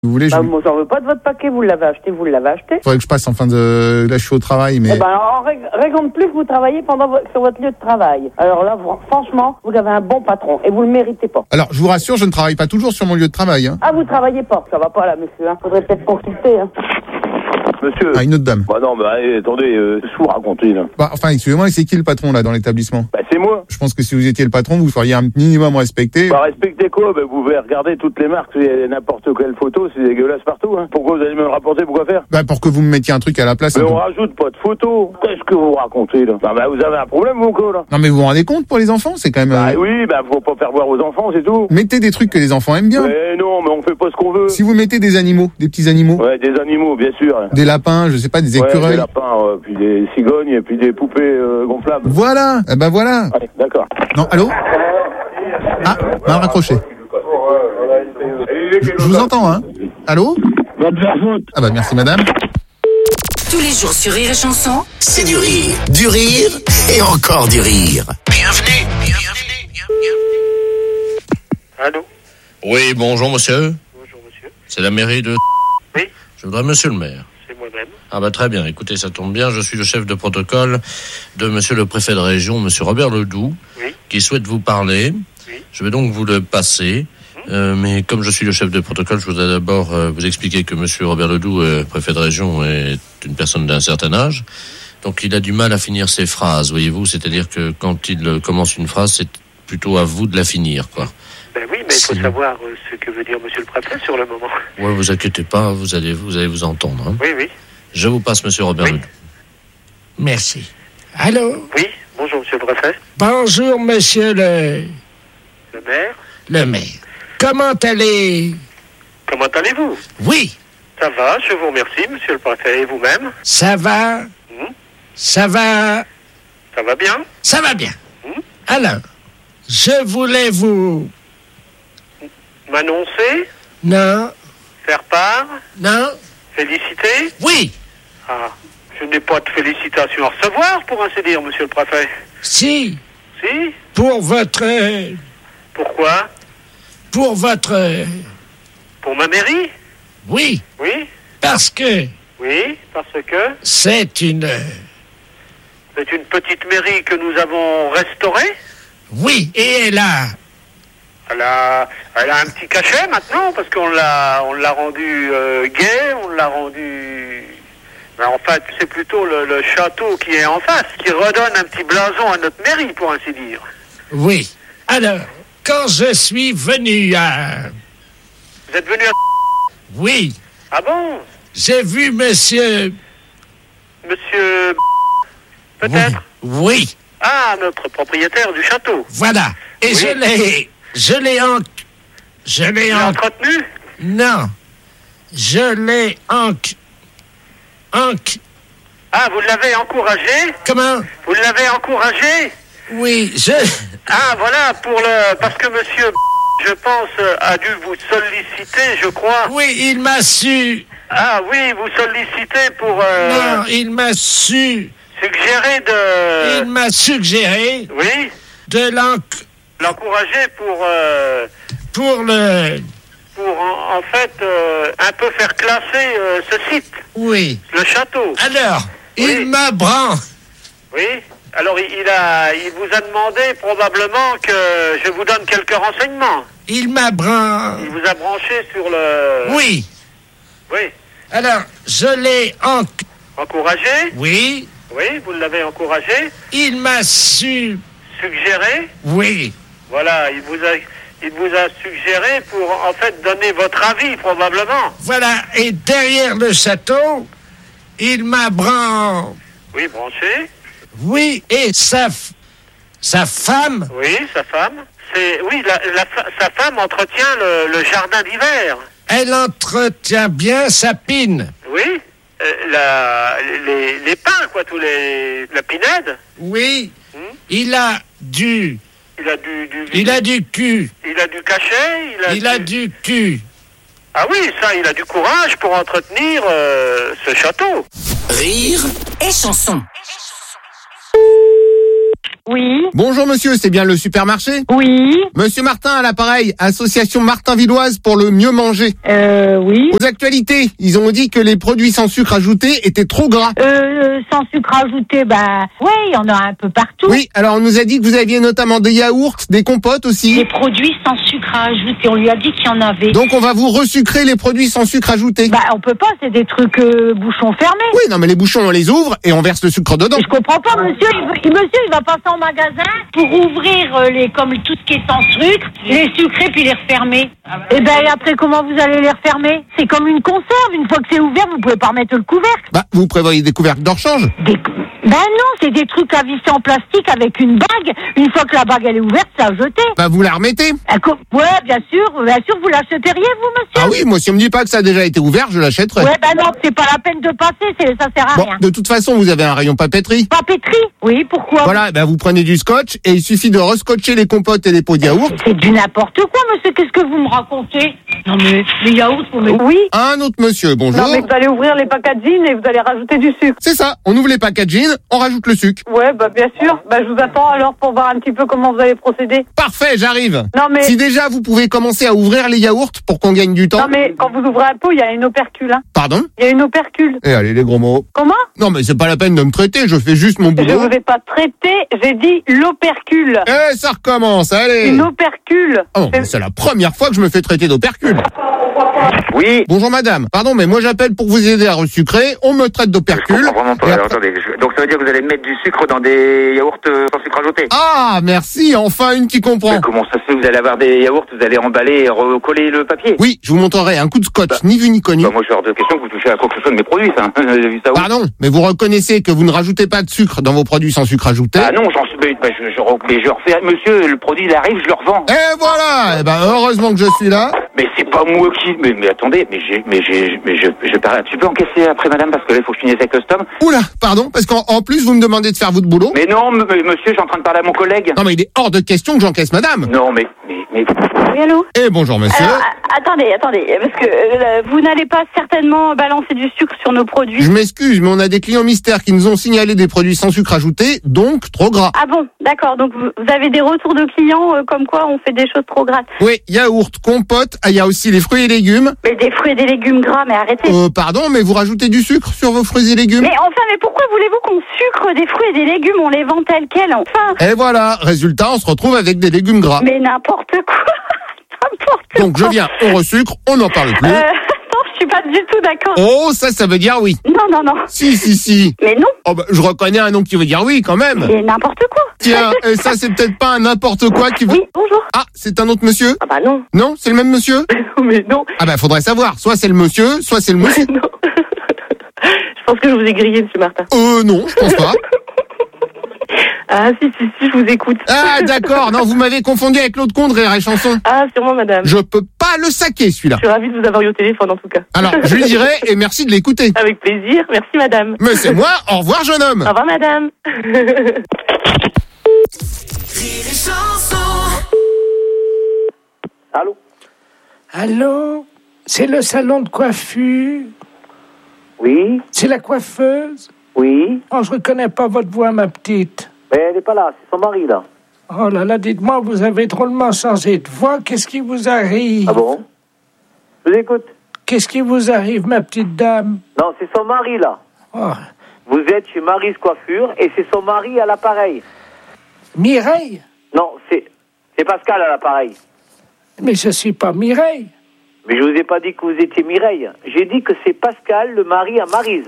Vous voulez, moi, j'en veux pas de votre paquet, vous l'avez acheté. Faudrait que je passe en fin de... Là, je suis au travail, mais... on raconte plus que vous travaillez sur votre lieu de travail. Alors là, franchement, vous avez un bon patron et vous le méritez pas. Alors, je vous rassure, je ne travaille pas toujours sur mon lieu de travail, hein. Ah, vous travaillez pas? Ça va pas, là, monsieur, hein. Faudrait peut-être consulter, hein. Monsieur. Ah, une autre dame. Non, attendez, qu'est-ce que vous racontez, là? Excusez-moi, c'est qui le patron, là, dans l'établissement? C'est moi. Je pense que si vous étiez le patron, vous feriez un minimum respecter. Respecter quoi? Vous pouvez regarder toutes les marques, n'importe quelle photo, c'est dégueulasse partout, hein. Pourquoi vous allez me le rapporter? Pourquoi faire? Pour que vous me mettiez un truc à la place. Mais on rajoute pas de photos. Qu'est-ce que vous racontez, là? Vous avez un problème, vous, quoi, là? Non, mais vous vous rendez compte pour les enfants? C'est quand même... Oui, faut pas faire voir aux enfants, c'est tout. Mettez des trucs que les enfants aiment bien. Mais non, mais on fait pas ce qu'on veut. Si vous mettez des animaux, des petits animaux. Ouais, des animaux, bien sûr. Des lapins, je sais pas, des écureuils. Des lapins, puis des cigognes, et puis des poupées gonflables. Voilà. Voilà. Allez, d'accord. Non, allô? Ah, mal raccroché. Je vous entends, hein? Allô? Merci, madame. Tous les jours sur Rire et Chanson, c'est du rire et encore du rire. Bienvenue. Allô? Oui, bonjour monsieur. Bonjour monsieur. C'est la mairie de... Oui. Je voudrais monsieur le maire. C'est moi-même. Très bien, écoutez, ça tombe bien, je suis le chef de protocole de monsieur le préfet de région, monsieur Robert Ledoux, oui, qui souhaite vous parler. Oui. Je vais donc vous le passer. Mais comme je suis le chef de protocole, je voudrais d'abord vous expliquer que monsieur Robert Ledoux, préfet de région, est une personne d'un certain âge. Donc il a du mal à finir ses phrases, voyez-vous. C'est-à-dire que quand il commence une phrase, c'est plutôt à vous de la finir, quoi. Oui, mais il faut savoir ce que veut dire monsieur le préfet sur le moment. Ouais, vous inquiétez pas, vous allez vous entendre. Hein. Oui. Je vous passe monsieur Robert Ledoux. Merci. Allô? Oui, bonjour monsieur le préfet. Bonjour monsieur le maire. Le maire. Comment allez-vous? Oui. Ça va, je vous remercie, monsieur le préfet. Et vous-même? Ça va. Ça va. Ça va bien? Ça va bien. Alors, je voulais vous... M'annoncer? Non. Faire part? Non. Féliciter? Oui. Ah, je n'ai pas de félicitations à recevoir, pour ainsi dire, monsieur le préfet. Si. Si? Pour votre... Pourquoi? Pour votre... Pour ma mairie? Oui. Oui? Parce que... Oui, parce que... C'est une petite mairie que nous avons restaurée? Oui, et elle a un petit cachet maintenant, parce qu'on l'a rendu gai, on l'a rendu... Mais en fait, c'est plutôt le château qui est en face, qui redonne un petit blason à notre mairie, pour ainsi dire. Oui. Alors, quand je suis venu à... Vous êtes venu à... Oui. Ah bon? J'ai vu monsieur... Monsieur... Peut-être? Oui. Ah, notre propriétaire du château. Voilà. Et oui. Je l'ai entretenu? Non. Je l'ai Ah, vous l'avez encouragé? Comment? Vous l'avez encouragé? Oui, Ah, voilà, parce que monsieur, je pense, a dû vous solliciter, je crois. Oui, il m'a su... Ah oui, vous sollicitez pour... Non, il m'a suggéré de... Il m'a suggéré... Oui? De l'encourager pour en fait un peu faire classer ce site. Oui. Le château. Alors, oui. Il m'a branché. Oui. Alors il vous a demandé probablement que je vous donne quelques renseignements. Il m'a branché. Il vous a branché sur le... Oui. Oui. Alors, je l'ai encouragé? Oui. Oui, vous l'avez encouragé? Il m'a suggéré? Oui. Voilà, il vous a suggéré pour, en fait, donner votre avis, probablement. Voilà, et derrière le château, il m'a branché. Oui, branché. Oui, et sa femme. Oui, sa femme. Oui, sa femme entretient le jardin d'hiver. Elle entretient bien sa pine. Oui, les pins, quoi, la pinède. Oui, il a du cul. Il a du cachet. Il a du cul. Ah oui, ça, il a du courage pour entretenir ce château. Rire et chanson. Oui. Bonjour monsieur, c'est bien le supermarché? Oui. Monsieur Martin à l'appareil, association Martin-Villoise pour le mieux manger. Oui. Aux actualités, ils ont dit que les produits sans sucre ajouté étaient trop gras. Sans sucre ajouté, ouais, il y en a un peu partout. Oui, alors on nous a dit que vous aviez notamment des yaourts, des compotes aussi. Des produits sans sucre à ajouter, on lui a dit qu'il y en avait. Donc on va vous resucrer les produits sans sucre ajouté. On peut pas, c'est des trucs bouchons fermés. Oui, non mais les bouchons on les ouvre et on verse le sucre dedans. Je comprends pas, monsieur, il va passer en magasin pour ouvrir comme tout ce qui est sans sucre, les sucrer puis les refermer. Et après comment vous allez les refermer? C'est comme une conserve, une fois que c'est ouvert, vous pouvez pas remettre le couvercle. Vous prévoyez des couvercles de rechange? Non, c'est des trucs à visser en plastique avec une bague. Une fois que la bague elle est ouverte, c'est à jeter. Vous la remettez? Ouais, bien sûr, vous l'achèteriez, vous, monsieur? Ah oui, moi si on me dit pas que ça a déjà été ouvert, je l'achèterai. Ouais, non, c'est pas la peine de passer, ça sert à rien. De toute façon, vous avez un rayon papeterie. Papeterie? Oui, pourquoi? Voilà, vous prenez du scotch et il suffit de rescotcher les compotes et les pots de yaourt. C'est du n'importe quoi, monsieur, qu'est-ce que vous me racontez? Non mais, les yaourts, Oui. Un autre monsieur, bonjour. Non mais vous allez ouvrir les packaging et vous allez rajouter du sucre. C'est ça, on ouvre les packaging, on rajoute le sucre. Ouais, bien sûr. Je vous attends alors pour voir un petit peu comment vous allez procéder. Parfait, j'arrive. Non mais... Si déjà vous pouvez commencer à ouvrir les yaourts pour qu'on gagne du temps. Non mais quand vous ouvrez un pot, il y a une opercule. Pardon? Il y a une opercule. Et allez, les gros mots. Comment? Non mais c'est pas la peine de me traiter, je fais juste mon boulot. Je vous ai pas traité, j'ai dit l'opercule. Ça recommence, allez. Une opercule. C'est la première fois que je me fais traiter d'opercule. Oui. Bonjour madame. Pardon, mais moi j'appelle pour vous aider à resucrer. On me traite d'opercule. Je comprends vraiment pas. Alors, attendez. Donc ça veut dire que vous allez mettre du sucre dans des yaourts sans sucre ajouté? Ah, merci. Enfin une qui comprend. Mais comment ça se fait? Vous allez avoir des yaourts, vous allez emballer et recoller le papier? Oui, je vous montrerai un coup de scotch, ni vu ni connu. Moi je suis hors de question que vous touchez à quoi que ce soit de mes produits, ça. Vous avez vu ça où? Pardon, mais vous reconnaissez que vous ne rajoutez pas de sucre dans vos produits sans sucre ajouté? Ah non, je refais. Monsieur, le produit il arrive, je le revends. Et voilà. Heureusement que je suis là. Mais c'est pas moi qui. Mais attendez, je parle un petit peu encaissé après, madame, parce que là il faut que je finisse avec le stom. Oula, pardon, parce qu'en plus vous me demandez de faire votre boulot. Mais non, monsieur, je suis en train de parler à mon collègue. Non mais il est hors de question que j'encaisse madame. Non mais. Oui, allô? Et bonjour monsieur. Alors, attendez, parce que vous n'allez pas certainement balancer du sucre sur nos produits. Je m'excuse, mais on a des clients mystères qui nous ont signalé des produits sans sucre ajouté, donc trop gras. Ah bon, d'accord, donc vous avez des retours de clients comme quoi on fait des choses trop grasses. Oui, yaourt, compote, il y a aussi les fruits et légumes. Mais des fruits et des légumes gras, mais arrêtez. Pardon, mais vous rajoutez du sucre sur vos fruits et légumes? Mais pourquoi voulez-vous qu'on sucre des fruits et des légumes? On les vend tels quels, enfin. Et voilà, résultat, on se retrouve avec des légumes gras. Mais n'importe quoi. Donc je viens, on resucre, on n'en parle plus. Non, je suis pas du tout d'accord. Oh, ça veut dire oui. Non. Si. Mais non. Oh je reconnais un nom qui veut dire oui quand même. Mais n'importe quoi. Tiens, et ça c'est peut-être pas un n'importe quoi qui veut... Oui, bonjour. Ah, c'est un autre monsieur? Ah non. Non, c'est le même monsieur? Mais non. Ah faudrait savoir, soit c'est le monsieur, soit c'est le monsieur. Non. Je pense que je vous ai grillé, monsieur Martin. Non, je pense pas. Ah si, je vous écoute. Ah d'accord, non, vous m'avez confondu avec l'autre con de Rire et Chanson. Ah, sûrement madame. Je peux pas le saquer celui-là. Je suis ravie de vous avoir eu au téléphone en tout cas. Alors, je lui dirai et merci de l'écouter. Avec plaisir, merci madame. Mais c'est moi, au revoir jeune homme. Au revoir madame. Allô? Allô? C'est le salon de coiffure? Oui? C'est la coiffeuse? Oui? Oh, je reconnais pas votre voix, ma petite. Mais elle n'est pas là, c'est son mari là. Oh là là, dites-moi, vous avez drôlement changé de voix. Qu'est-ce qui vous arrive? Ah bon? Je vous écoute. Qu'est-ce qui vous arrive, ma petite dame? Non, c'est son mari là. Oh. Vous êtes chez Mary's Coiffure et c'est son mari à l'appareil. Mireille? Non, c'est Pascal à l'appareil. Mais je suis pas Mireille. Mais je vous ai pas dit que vous étiez Mireille. J'ai dit que c'est Pascal, le mari à Mary's.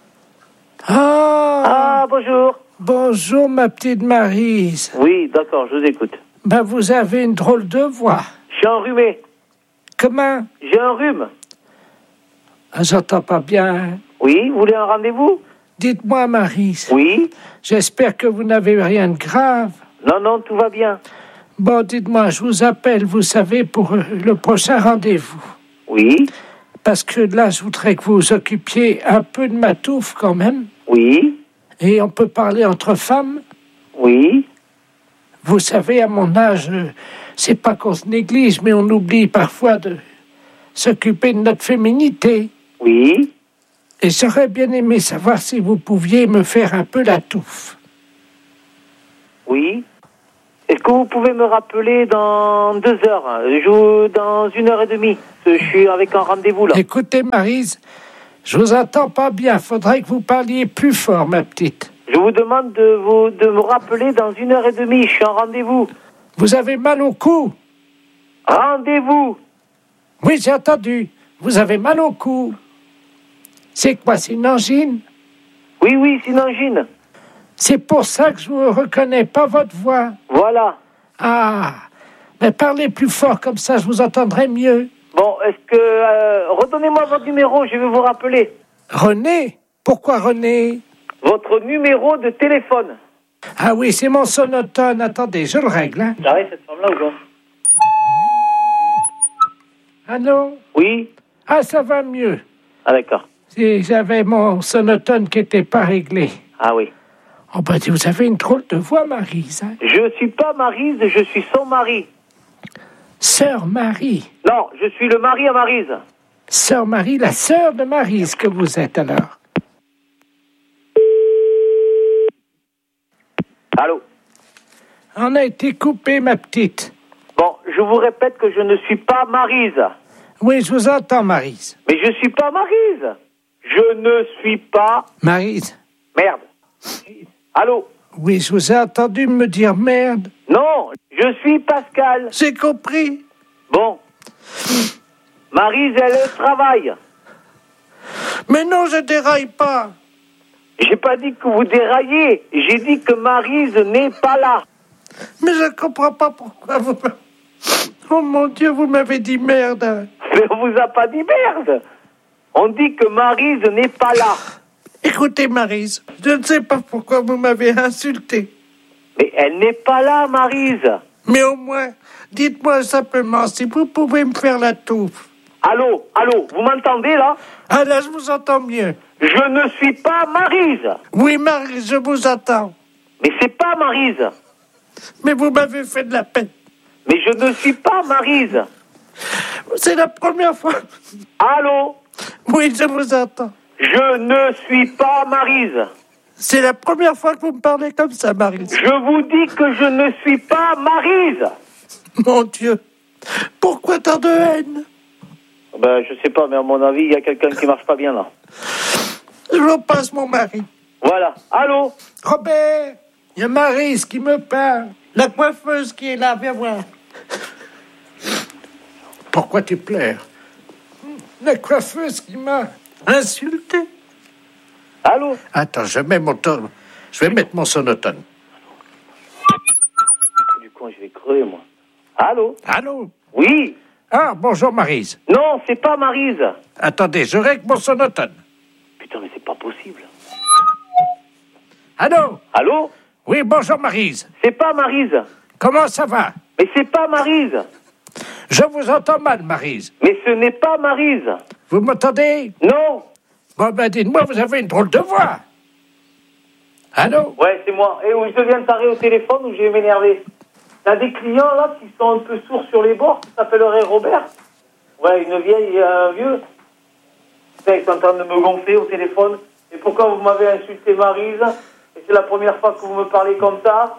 Ah, bonjour. Bonjour, ma petite Maryse. Oui, d'accord, je vous écoute. Vous avez une drôle de voix. Je suis enrhumé. Comment? J'ai un rhume. J'entends pas bien. Oui, vous voulez un rendez-vous? Dites-moi, Maryse. Oui. J'espère que vous n'avez rien de grave. Non, tout va bien. Bon, dites-moi, je vous appelle, vous savez, pour le prochain rendez-vous. Oui. Parce que là, je voudrais que vous vous occupiez un peu de ma touffe quand même. Oui. Et on peut parler entre femmes. Oui. Vous savez, à mon âge, c'est pas qu'on se néglige, mais on oublie parfois de s'occuper de notre féminité. Oui. Et j'aurais bien aimé savoir si vous pouviez me faire un peu la touffe. Oui. Est-ce que vous pouvez me rappeler dans 2 heures, dans 1h30? Je suis avec un rendez-vous là. Écoutez, Maryse, je vous entends pas bien. Faudrait que vous parliez plus fort, ma petite. Je vous demande de me rappeler dans 1h30. Je suis en rendez-vous. Vous avez mal au cou? Rendez-vous. Oui, j'ai entendu. Vous avez mal au cou. C'est quoi, c'est une angine? Oui, c'est une angine. C'est pour ça que je ne reconnais pas votre voix. Voilà. Ah, mais parlez plus fort, comme ça je vous entendrai mieux. Bon, est-ce que... redonnez-moi votre numéro, je vais vous rappeler. René? Pourquoi René? Votre numéro de téléphone. Ah oui, c'est mon sonotone. Attendez, je le règle. Hein. J'arrive cette femme-là ou quoi? Allô? Oui. Ah, ça va mieux. Ah, d'accord. J'avais mon sonotone qui n'était pas réglé. Ah oui. Oh ben, vous avez une drôle de voix, Maryse. Hein? Je suis pas Maryse, je suis son mari. Sœur Marie? Non, je suis le mari à Maryse. Sœur Marie, la sœur de Maryse que vous êtes alors. Allô? On a été coupé, ma petite. Bon, je vous répète que je ne suis pas Maryse. Oui, je vous entends, Maryse. Mais je suis pas Maryse. Je ne suis pas... Maryse? Merde. Allô? Oui, je vous ai entendu me dire merde. Non, je suis Pascal. J'ai compris. Bon. Maryse, elle travaille. Mais non, je déraille pas. J'ai pas dit que vous déraillez. J'ai dit que Maryse n'est pas là. Mais je comprends pas pourquoi vous... Oh mon Dieu, vous m'avez dit merde. Mais on vous a pas dit merde. On dit que Maryse n'est pas là. Écoutez, Maryse, je ne sais pas pourquoi vous m'avez insulté. Mais elle n'est pas là, Maryse. Mais au moins, dites-moi simplement si vous pouvez me faire la touffe. Allô, vous m'entendez là? Ah là, je vous entends mieux. Je ne suis pas Maryse. Oui, Maryse, je vous attends. Mais c'est pas Maryse. Mais vous m'avez fait de la peine. Mais je ne suis pas Maryse. C'est la première fois. Allô? Oui, je vous entends. Je ne suis pas Maryse. C'est la première fois que vous me parlez comme ça, Maryse. Je vous dis que je ne suis pas Maryse. Mon Dieu. Pourquoi tant de haine? Ben, je sais pas, mais à mon avis, il y a quelqu'un qui marche pas bien là. Je vous passe mon mari. Voilà. Allô? Robert, il y a Maryse qui me parle. La coiffeuse qui est là, viens voir. Pourquoi tu pleures? La coiffeuse qui m'a insulté. Allô? Attends, je vais mettre mon sonotone. Du con, je vais crever, moi. Allô? Allô? Oui? Ah, bonjour Maryse. Non, c'est pas Maryse. Attendez, je règle mon sonotone. Putain, mais c'est pas possible. Allô? Allô? Oui, bonjour Maryse. C'est pas Maryse. Comment ça va? Mais c'est pas Maryse. Je vous entends mal, Maryse. Mais ce n'est pas Maryse. Vous m'entendez? Non. Bon, ben dites-moi, vous avez une drôle de voix. Allô? Ouais, c'est moi. Et où je deviens taré au téléphone ou je vais m'énerver. T'as des clients là qui sont un peu sourds sur les bords, qui s'appelleraient Robert. Ouais, une vieille et un vieux. Putain, ils sont en train de me gonfler au téléphone. Et pourquoi vous m'avez insulté Maryse? Et c'est la première fois que vous me parlez comme ça.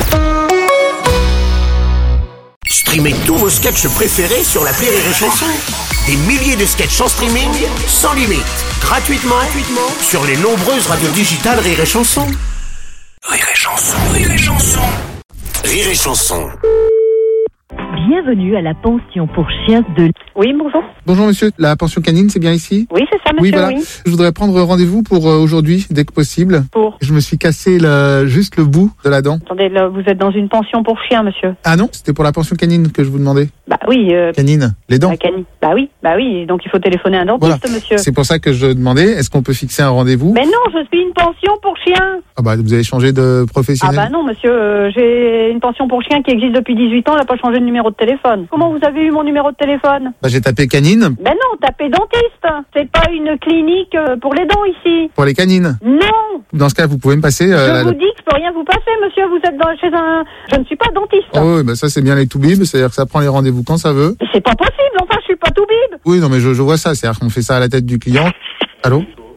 Streamez tous vos sketchs préférés sur l'appli Rire et Chanson. Des milliers de sketchs en streaming, sans limite, gratuitement sur les nombreuses radios digitales Rire et Chanson. Rire et Chanson, Rire et Chanson. Rire et Chanson. Bienvenue à la pension pour chiens de... Oui, bonjour. Bonjour monsieur, la pension canine, c'est bien ici? Oui, c'est ça, monsieur, oui. Voilà. Oui. Je voudrais prendre rendez-vous pour aujourd'hui, dès que possible. Pour? Je me suis cassé juste le bout de la dent. Attendez, là, vous êtes dans une pension pour chiens, monsieur? Ah non, c'était pour la pension canine que je vous demandais. Bah oui. Canine, les dents. Canine. Bah oui, donc il faut téléphoner à un dentiste, Voilà. monsieur. C'est pour ça que je demandais, est-ce qu'on peut fixer un rendez-vous? Mais non, je suis une pension pour chiens. Ah bah vous avez changé de professionnel? Ah bah non, monsieur, j'ai une pension pour chiens qui existe depuis 18 ans, elle n'a pas changé de numéro de téléphone. Comment vous avez eu mon numéro de téléphone? Bah j'ai tapé canine. Ben non, tapez dentiste. C'est pas une clinique pour les dents ici. Pour les canines? Non. Dans ce cas, vous pouvez me passer... je vous dis que je peux rien vous passer, monsieur, vous êtes chez un... Je ne suis pas dentiste. Oh oui, bah ça c'est bien les toubibs, c'est-à-dire que ça prend les rendez-vous quand ça veut. Mais c'est pas possible, enfin je suis pas toubib. Oui, non mais je vois ça, c'est-à-dire qu'on fait ça à la tête du client. Allô?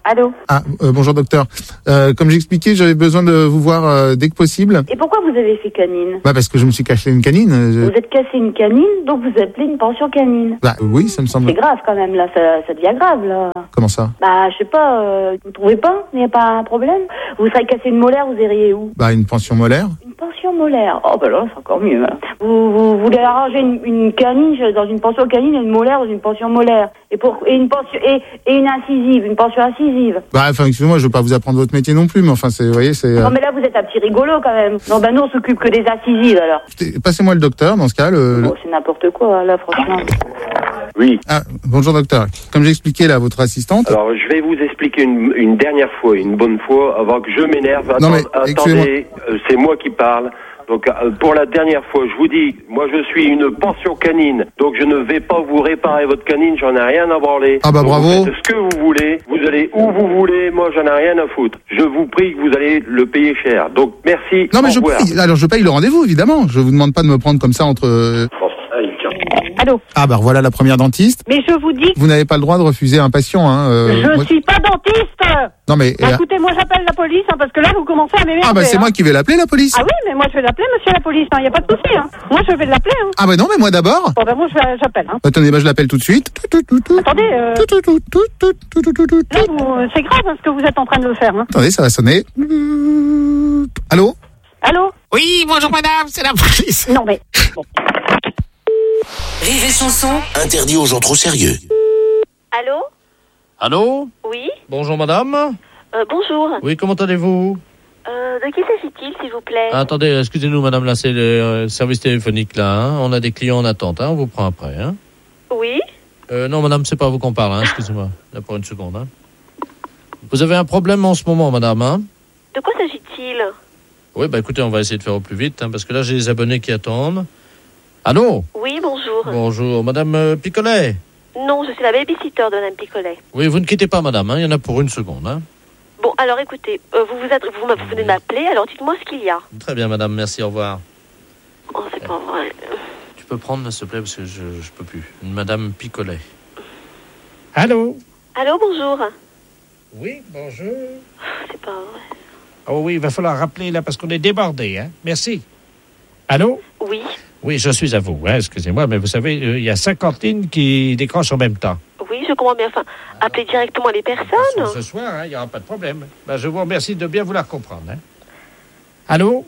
Allô? Ah, bonjour docteur. Comme j'expliquais, j'avais besoin de vous voir dès que possible. Et pourquoi vous avez fait canine? Bah parce que je me suis caché une canine. Vous êtes cassé une canine, donc vous appelez une pension canine. Bah oui, ça me semble. C'est grave quand même, là, ça devient grave, là. Comment ça? Bah, je sais pas, vous trouvez pas? Il n'y a pas un problème? Vous serez cassé une molaire, vous iriez où? Bah une pension molaire. Une pension molaire. Oh, bah là, c'est encore mieux. Hein. Vous voulez arranger une canine dans une pension canine et une molaire dans une pension molaire. Et une pension, et une incisive, une pension incisive. Bah, enfin, excusez-moi, je veux pas vous apprendre votre métier non plus, mais enfin, vous voyez, c'est... Non, mais là, vous êtes un petit rigolo, quand même. Non, bah, nous, on s'occupe que des incisives, alors. Passez-moi le docteur, dans ce cas, Bon, c'est n'importe quoi, là, franchement. Oui. Ah, bonjour docteur. Comme j'expliquais là à votre assistante... Alors, je vais vous expliquer une dernière fois, une bonne fois, avant que je m'énerve. Non, mais, attendez, c'est moi qui parle. Donc, pour la dernière fois, je vous dis, moi, je suis une pension canine. Donc, je ne vais pas vous réparer votre canine, j'en ai rien à branler. Ah bah donc, bravo. Vous faites ce que vous voulez, vous allez où vous voulez, moi, j'en ai rien à foutre. Je vous prie que vous allez le payer cher. Donc, merci. Non, mais je paye le rendez-vous, évidemment. Je vous demande pas de me prendre comme ça entre... Allô? Ah bah voilà la première dentiste. Mais je vous dis... Vous n'avez pas le droit de refuser un patient, hein. Je suis pas dentiste. Non mais... Bah, écoutez, moi j'appelle la police, hein, parce que là vous commencez à m'énerver. Ah bah c'est moi qui vais l'appeler, la police. Ah oui, mais moi je vais l'appeler, monsieur la police, il n'y a pas de souci. Hein. Moi je vais l'appeler. Hein. Ah bah non, mais moi d'abord. Bon bah moi j'appelle. Hein. Attendez, bah je l'appelle tout de suite. Attendez, là, c'est grave hein, ce que vous êtes en train de faire. Hein. Attendez, ça va sonner. Allô? Allô? Oui, bonjour madame, c'est la police. Non mais... Bon. Rire et chanson. Interdit aux gens trop sérieux. Allô? Allô? Oui? Bonjour madame. Bonjour. Oui, comment allez-vous? De qui s'agit-il, s'il vous plaît? Attendez, excusez-nous madame, là c'est le service téléphonique là. Hein. On a des clients en attente, hein. On vous prend après. Hein. Oui? Non madame, c'est pas à vous qu'on parle, hein. Excusez-moi. Là pour une seconde. Hein. Vous avez un problème en ce moment madame, hein? De quoi s'agit-il? Oui, bah écoutez, on va essayer de faire au plus vite, hein, parce que là j'ai des abonnés qui attendent. Allô? Oui, bonjour. Bonjour, madame Picolet? Non, je suis la babysitter de madame Picolet. Oui, vous ne quittez pas madame, hein. Il y en a pour une seconde. Hein. Bon, alors écoutez, vous venez de m'appeler, alors dites-moi ce qu'il y a. Très bien madame, merci, au revoir. Oh, c'est pas vrai. Tu peux prendre s'il te plaît, parce que je peux plus. Une madame Picolet. Allô? Allô, bonjour. Oui, bonjour. C'est pas vrai. Oh oui, il va falloir rappeler là, parce qu'on est débordé, hein. Merci. Allô? Oui. Oui, je suis à vous, hein, excusez-moi, mais vous savez, il y a 50 lignes qui décrochent en même temps. Oui, je comprends bien. Enfin, appelez directement les personnes. Ce soir, hein, il n'y aura pas de problème. Ben, je vous remercie de bien vouloir comprendre. Hein. Allô?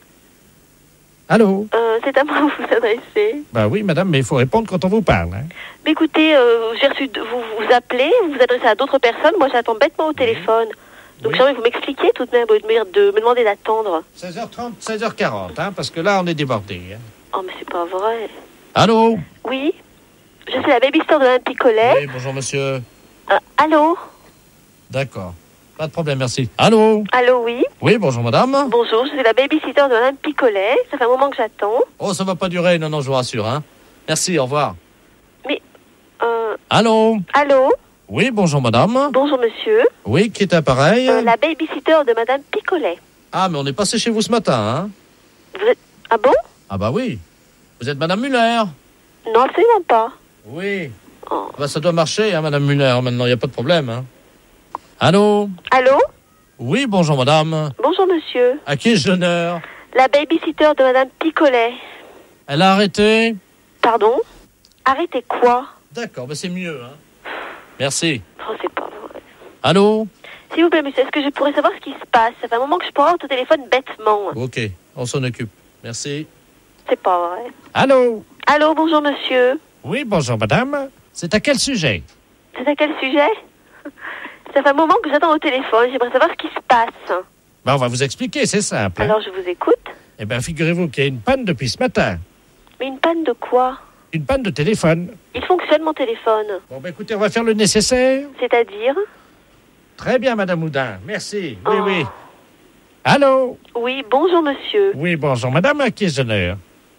Allô? C'est à moi que vous adressez. Ben oui, madame, mais il faut répondre quand on vous parle. Hein. Mais écoutez, j'ai reçu... Vous appelez, vous vous adressez à d'autres personnes. Moi, j'attends bêtement au téléphone. Donc, j'aimerais que vous m'expliquiez tout de même, de me demander d'attendre. 16h30, 16h40, hein, parce que là, on est débordé. Hein. Oh, mais c'est pas vrai. Allô? Oui? Je suis la babysitter de Mme Picolet. Oui, bonjour monsieur. Allô? D'accord. Pas de problème, merci. Allô? Allô, oui? Oui, bonjour madame. Bonjour, je suis la babysitter de Mme Picolet. Ça fait un moment que j'attends. Oh, ça va pas durer, non, je vous rassure. Hein. Merci, au revoir. Mais, Allô? Allô? Oui, bonjour madame. Bonjour monsieur. Oui, qui est appareil? La babysitter de Mme Picolet. Ah, mais on est passé chez vous ce matin, hein? Vous êtes... Ah bon? Ah bah oui. Vous êtes madame Muller? Non, absolument pas. Oui. Oh. Bah ça doit marcher, hein, madame Muller, maintenant, il n'y a pas de problème, hein. Allô? Allô? Oui, bonjour madame. Bonjour monsieur. À qui ai-je l'honneur? La babysitter de Mme Picolet. Elle a arrêté? Pardon? Arrêtez quoi? D'accord, bah c'est mieux, hein. Merci. Oh, c'est pas vrai. Allô? S'il vous plaît, monsieur, est-ce que je pourrais savoir ce qui se passe? Ça fait un moment que je pourrais avoir au téléphone bêtement. Ok, on s'en occupe. Merci. C'est pas vrai. Allô? Allô, bonjour monsieur. Oui, bonjour madame. C'est à quel sujet? C'est à quel sujet? Ça fait un moment que j'attends au téléphone. J'aimerais savoir ce qui se passe. Ben, on va vous expliquer, c'est simple. Hein. Alors, je vous écoute. Eh bien, figurez-vous qu'il y a une panne depuis ce matin. Mais une panne de quoi? Une panne de téléphone. Il fonctionne, mon téléphone. Bon, ben écoutez, on va faire le nécessaire. C'est-à-dire? Très bien, madame Houdin. Merci. Oui, oui. Allô? Oui, bonjour, monsieur. Oui, bonjour, madame. À qui est l'honneur?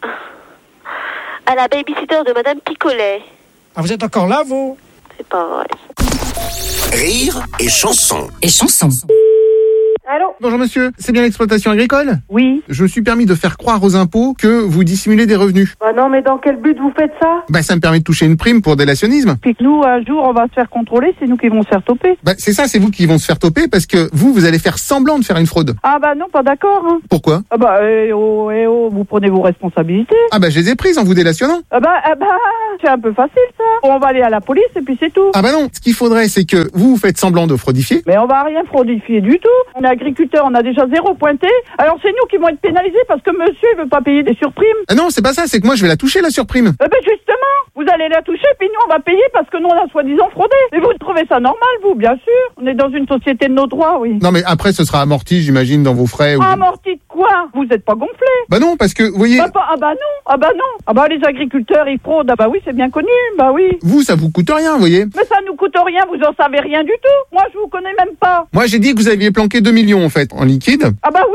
À la babysitter de Madame Picolet. Ah, vous êtes encore là, vous? C'est pas vrai. Rire et chanson. Et chanson. Allô? Bonjour monsieur, c'est bien l'exploitation agricole? Oui. Je me suis permis de faire croire aux impôts que vous dissimulez des revenus. Bah non, mais dans quel but vous faites ça? Bah ça me permet de toucher une prime pour délationnisme. Puis que nous, un jour, on va se faire contrôler, c'est nous qui vont se faire toper. Bah c'est ça, c'est vous qui vont se faire toper parce que vous allez faire semblant de faire une fraude. Ah bah non, pas d'accord. Hein. Pourquoi? Ah bah, vous prenez vos responsabilités. Ah bah je les ai prises en vous délationnant. Ah bah, c'est un peu facile ça. On va aller à la police et puis c'est tout. Ah bah non, ce qu'il faudrait c'est que vous faites semblant de fraudifier. Mais on va rien fraudifier du tout. On est agriculteurs, on a déjà 0 pointé. Alors c'est nous qui vont être pénalisés parce que monsieur il veut pas payer des surprimes. Ah non, c'est pas ça, c'est que moi je vais la toucher la surprime. Eh ben justement, vous allez la toucher puis nous on va payer parce que nous on a soi-disant fraudé. Et vous trouvez ça normal vous, bien sûr. On est dans une société de nos droits, oui. Non mais après ce sera amorti j'imagine dans vos frais. Ou... Amorti de quoi? Vous êtes pas gonflé? Bah non, parce que vous voyez... Ah bah non. Les agriculteurs ils fraudent, ah bah oui c'est bien connu, bah oui. Vous ça vous coûte rien, vous voyez. Mais ça nous coûte rien, vous en savez rien du tout. Moi je vous connais même pas. Moi j'ai dit que vous aviez planqué 2 millions en fait, en liquide. Ah bah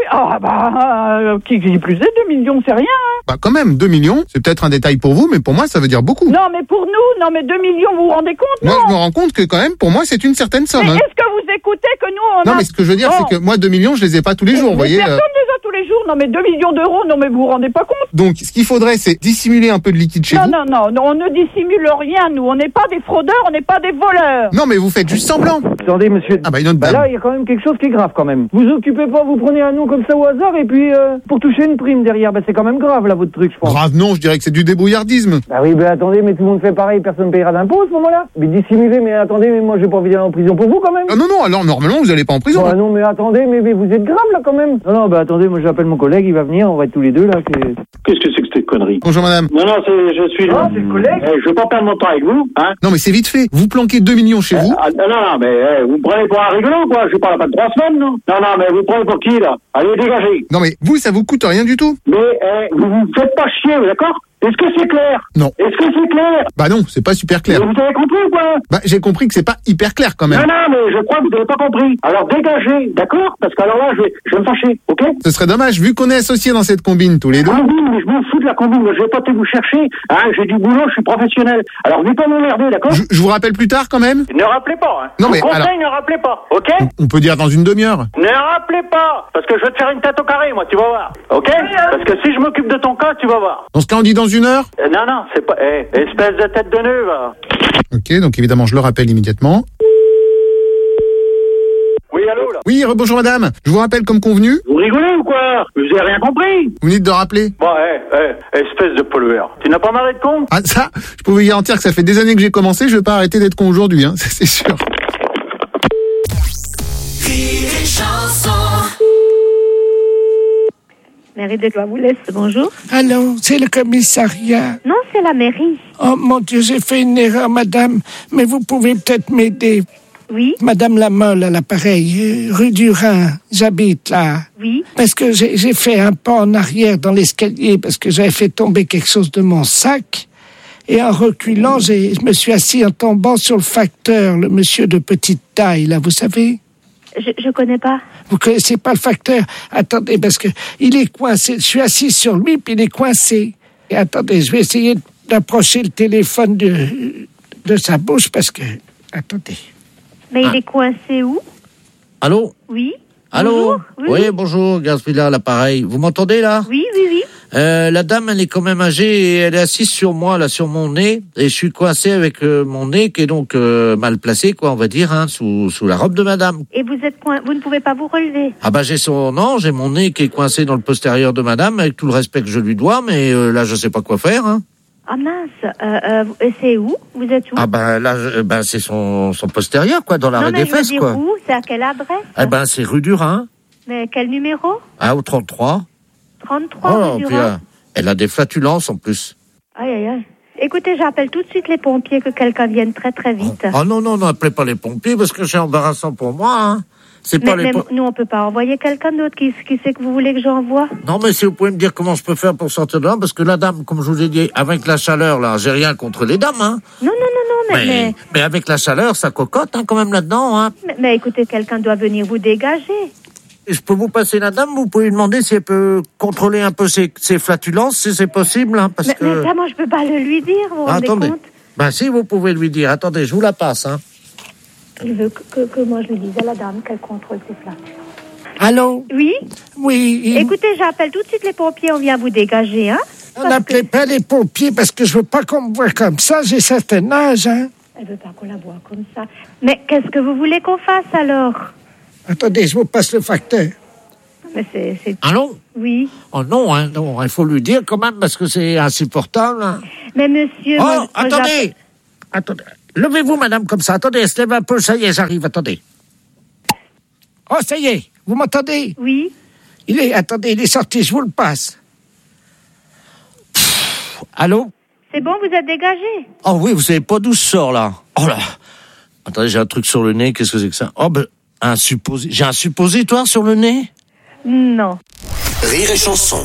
oui, qui plus est, 2 millions c'est rien. Hein. Bah quand même, 2 millions, c'est peut-être un détail pour vous, mais pour moi ça veut dire beaucoup. Non mais pour nous, 2 millions vous vous rendez compte? Moi je me rends compte que quand même pour moi c'est une certaine somme. Mais hein. est-ce que vous écoutez que nous on Non mais ce que je veux dire c'est que moi 2 millions je les ai pas tous les jours, vous voyez. Personne les a tous les jours, non mais 2 millions d'euros, non mais vous vous rendez pas compte? Donc ce qu'il faudrait c'est dissimuler un peu de liquide chez vous. Non, on ne dissimule rien, nous, on n'est pas des fraudeurs, on n'est pas des voleurs. Non mais vous faites juste semblant. Attendez monsieur, ah bah une autre dame. Là il y a quand même quelque chose qui est grave quand même. Vous occupez pas, vous prenez un nom comme ça au hasard et puis pour toucher une prime derrière, bah c'est quand même grave là votre truc je pense. Grave non, je dirais que c'est du débrouillardisme. Bah oui, bah attendez, mais tout le monde fait pareil, personne ne payera d'impôts à ce moment-là. Mais dissimuler, mais attendez, mais moi j'ai pas envie d'aller en prison pour vous quand même. Ah non, alors normalement vous allez pas en prison. Bah non mais attendez, mais vous êtes grave là quand même. Non, bah attendez, moi j'appelle mon collègue, il va venir, on va être tous les deux là. Qu'est-ce que c'est que cette connerie? Bonjour madame. Non, je suis là. C'est le collègue. Je veux pas perdre mon temps avec vous, hein. Non mais c'est vite fait, vous planquez 2 millions chez vous. Non, mais vous me prenez pour un rigolo quoi, je parle pas de 3 semaines, non. Non, mais vous me prenez pour qui là? Allez, dégagez. Non mais vous ça vous coûte rien du tout. Mais vous vous faites pas chier, d'accord? Est-ce que c'est clair? Non. Est-ce que c'est clair? Bah non, c'est pas super clair. Mais vous avez compris ou quoi? Bah j'ai compris que c'est pas hyper clair quand même. Non, mais je crois que vous n'avez pas compris. Alors dégagez, d'accord? Parce qu'alors là, je vais me fâcher, ok? Ce serait dommage, vu qu'on est associés dans cette combine tous les deux. Combine, mais je m'en fous de la combine, moi je vais pas te vous chercher, hein, j'ai du boulot, je suis professionnel. Alors venez pas m'emmerder, d'accord? Je vous rappelle plus tard quand même. Ne rappelez pas, hein. Non mais conseil, alors... ne rappelez pas, ok? On peut dire dans une demi-heure. Ne rappelez pas, parce que je vais te faire une tête au carré, moi, tu vas voir, ok? Parce que si je m'occupe de ton cas, tu vas voir. Dans ce cas on dit dans une heure. Non, c'est pas... espèce de tête de nœud, va. Ok, donc évidemment je le rappelle immédiatement. Oui, allô, là? Oui, bonjour madame. Je vous rappelle comme convenu. Vous rigolez ou quoi? Vous avez rien compris? Vous venez de rappeler. Bon, espèce de pollueur. Tu n'as pas marre d'être con? Ah ça, je peux vous garantir que ça fait des années que j'ai commencé, je vais pas arrêter d'être con aujourd'hui, hein, ça, c'est sûr. Mairie de Clois-Boulès, bonjour. Allô, c'est le commissariat. Non, c'est la mairie. Oh mon Dieu, j'ai fait une erreur, madame, mais vous pouvez peut-être m'aider. Oui. Madame Lamolle à l'appareil, rue du Rhin, j'habite là. Oui. Parce que j'ai fait un pas en arrière dans l'escalier parce que j'avais fait tomber quelque chose de mon sac. Et en reculant, je me suis assis en tombant sur le facteur, le monsieur de petite taille, là, vous savez? Je connais pas. Vous connaissez pas le facteur? Attendez, parce que il est coincé. Je suis assis sur lui, puis il est coincé. Et attendez, je vais essayer d'approcher le téléphone de sa bouche, parce que... Attendez. Mais il est coincé où? Allô? Oui. Allô? Bonjour. Oui, bonjour, Gaspilla, l'appareil. Vous m'entendez, là? Oui. La dame, elle est quand même âgée et elle est assise sur moi, là, sur mon nez. Et je suis coincé avec mon nez qui est donc mal placé, quoi, on va dire, hein, sous la robe de madame. Et vous ne pouvez pas vous relever? Ah bah j'ai mon nez qui est coincé dans le postérieur de madame, avec tout le respect que je lui dois, mais là, je sais pas quoi faire, hein. Ah mince, c'est où? Vous êtes où? Ah bah là, c'est son postérieur, quoi, dans l'arrêt des fesses, quoi. Où? C'est à quelle adresse? Eh ben, c'est rue du Rhin. Mais quel numéro? Ah, au 33. 33 rue du Rhin. Elle a des flatulences, en plus. Aïe. Écoutez, j'appelle tout de suite les pompiers, que quelqu'un vienne très très vite. Ah non, appelez pas les pompiers, parce que c'est embarrassant pour moi, hein. Mais nous, on peut pas envoyer quelqu'un d'autre. Qui c'est que vous voulez que j'envoie? Non, mais si vous pouvez me dire comment je peux faire pour sortir de là, parce que la dame, comme je vous ai dit, avec la chaleur, là, j'ai rien contre les dames, hein. Non, mais avec la chaleur, ça cocotte, hein, quand même, là-dedans, hein. Mais écoutez, quelqu'un doit venir vous dégager. Et je peux vous passer la dame, vous pouvez lui demander si elle peut contrôler un peu ses flatulences, si c'est possible, hein, parce que... Mais ça, moi, je peux pas le lui dire, vous vous rendez compte? Ben si, vous pouvez lui dire. Attendez, je vous la passe, hein. Il veut que moi je lui dise à la dame qu'elle contrôle ses flatulences. Allô? Oui? Oui. Écoutez, j'appelle tout de suite les pompiers, on vient vous dégager, hein? N'appelez pas les pompiers parce que je veux pas qu'on me voie comme ça, j'ai certain âge, hein. Elle veut pas qu'on la voie comme ça. Mais qu'est-ce que vous voulez qu'on fasse alors? Attendez, je vous passe le facteur. Mais c'est... Allô? Oui. Oh non, hein, non, il faut lui dire quand même parce que c'est insupportable. Hein. Mais monsieur... Oh, attendez! Attendez. Levez-vous, madame, comme ça. Attendez, elle se lève un peu. Ça y est, j'arrive. Attendez. Oh, ça y est. Vous m'entendez? Oui. Attendez, il est sorti. Je vous le passe. Allô? C'est bon, vous êtes dégagé? Oh oui, vous savez pas d'où je sors, là. Oh là. Attendez, j'ai un truc sur le nez. Qu'est-ce que c'est que ça? Oh, ben, j'ai un suppositoire sur le nez? Non. Rire et chanson.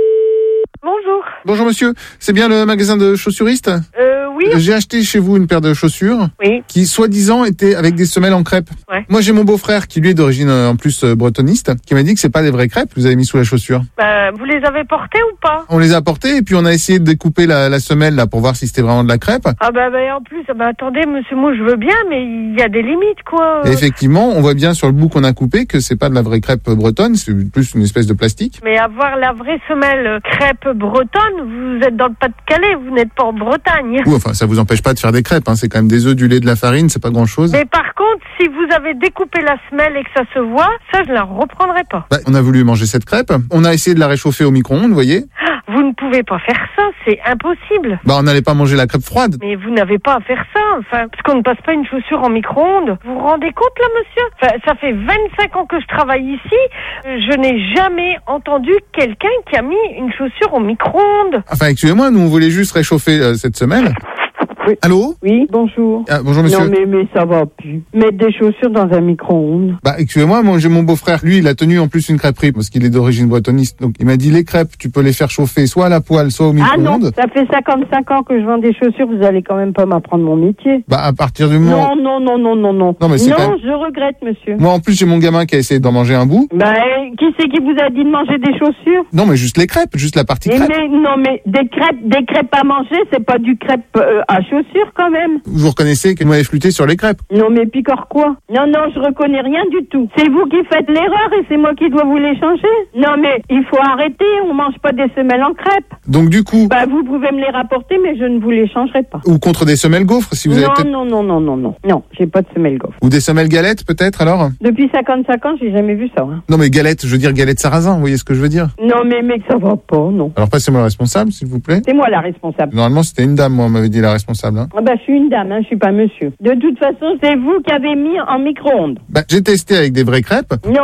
Bonjour. Bonjour monsieur, c'est bien le magasin de chaussuristes? Oui. J'ai acheté chez vous une paire de chaussures qui, soi-disant, était avec des semelles en crêpe. Ouais. Moi, j'ai mon beau-frère qui, lui, est d'origine en plus bretoniste, qui m'a dit que c'est pas des vraies crêpes que vous avez mis sous la chaussure. Vous les avez portées ou pas? On les a portées et puis on a essayé de découper la semelle là pour voir si c'était vraiment de la crêpe. Ah en plus, attendez monsieur, moi je veux bien, mais il y a des limites quoi. Et effectivement, on voit bien sur le bout qu'on a coupé que c'est pas de la vraie crêpe bretonne, c'est plus une espèce de plastique. Mais avoir la vraie semelle crêpe bretonne, vous êtes dans le Pas-de-Calais, vous n'êtes pas en Bretagne. Oui, enfin, ça vous empêche pas de faire des crêpes, hein. C'est quand même des œufs, du lait, de la farine, c'est pas grand-chose. Mais par contre, si vous avez découpé la semelle et que ça se voit, ça je la reprendrai pas. On a voulu manger cette crêpe, on a essayé de la réchauffer au micro-ondes, vous voyez. Vous ne pouvez pas faire ça, c'est impossible. On n'allait pas manger la crêpe froide. Mais vous n'avez pas à faire ça, parce qu'on ne passe pas une chaussure en micro-ondes. Vous vous rendez compte là, monsieur? Ça fait 25 ans que je travaille ici, je n'ai jamais entendu quelqu'un qui a mis une chaussure au micro-ondes. Enfin, excusez-moi, nous on voulait juste réchauffer cette semelle. Oui. Allô? Oui, bonjour. Bonjour monsieur. Non mais ça va plus. Mettre des chaussures dans un micro-ondes. Excusez-moi, moi j'ai mon beau-frère, lui il a tenu en plus une crêperie parce qu'il est d'origine bretoniste. Donc il m'a dit les crêpes, tu peux les faire chauffer soit à la poêle, soit au micro-ondes. Ah non, ça fait 55 ans que je vends des chaussures, vous allez quand même pas m'apprendre mon métier. À partir du moment... Non. Non, mais c'est quand même... je regrette monsieur. Moi en plus j'ai mon gamin qui a essayé d'en manger un bout. Qui c'est qui vous a dit de manger des chaussures? Non mais juste les crêpes, juste la partie crêpe. Mais des crêpes à manger, c'est pas du crêpe à chaussures quand même. Vous reconnaissez que vous m'avez flûté sur les crêpes? Non mais picore quoi? Non, je reconnais rien du tout. C'est vous qui faites l'erreur et c'est moi qui dois vous les changer. Non mais il faut arrêter, on mange pas des semelles en crêpes. Donc du coup... vous pouvez me les rapporter mais je ne vous les changerai pas. Ou contre des semelles gaufres si vous avez peut-être... Non, j'ai pas de semelles gaufres. Ou des semelles galettes peut-être alors? Depuis 55 ans, j'ai jamais vu ça. Hein. Non mais galettes, je veux dire galettes sarrasin, vous voyez ce que je veux dire? Non mais mec, ça va pas, non. Alors passez-moi le responsable s'il vous plaît. C'est moi la responsable. Normalement c'était une dame, moi on m'avait dit la responsable. Hein. Je suis une dame, je suis pas monsieur. De toute façon, c'est vous qui avez mis en micro-ondes. J'ai testé avec des vraies crêpes. Non,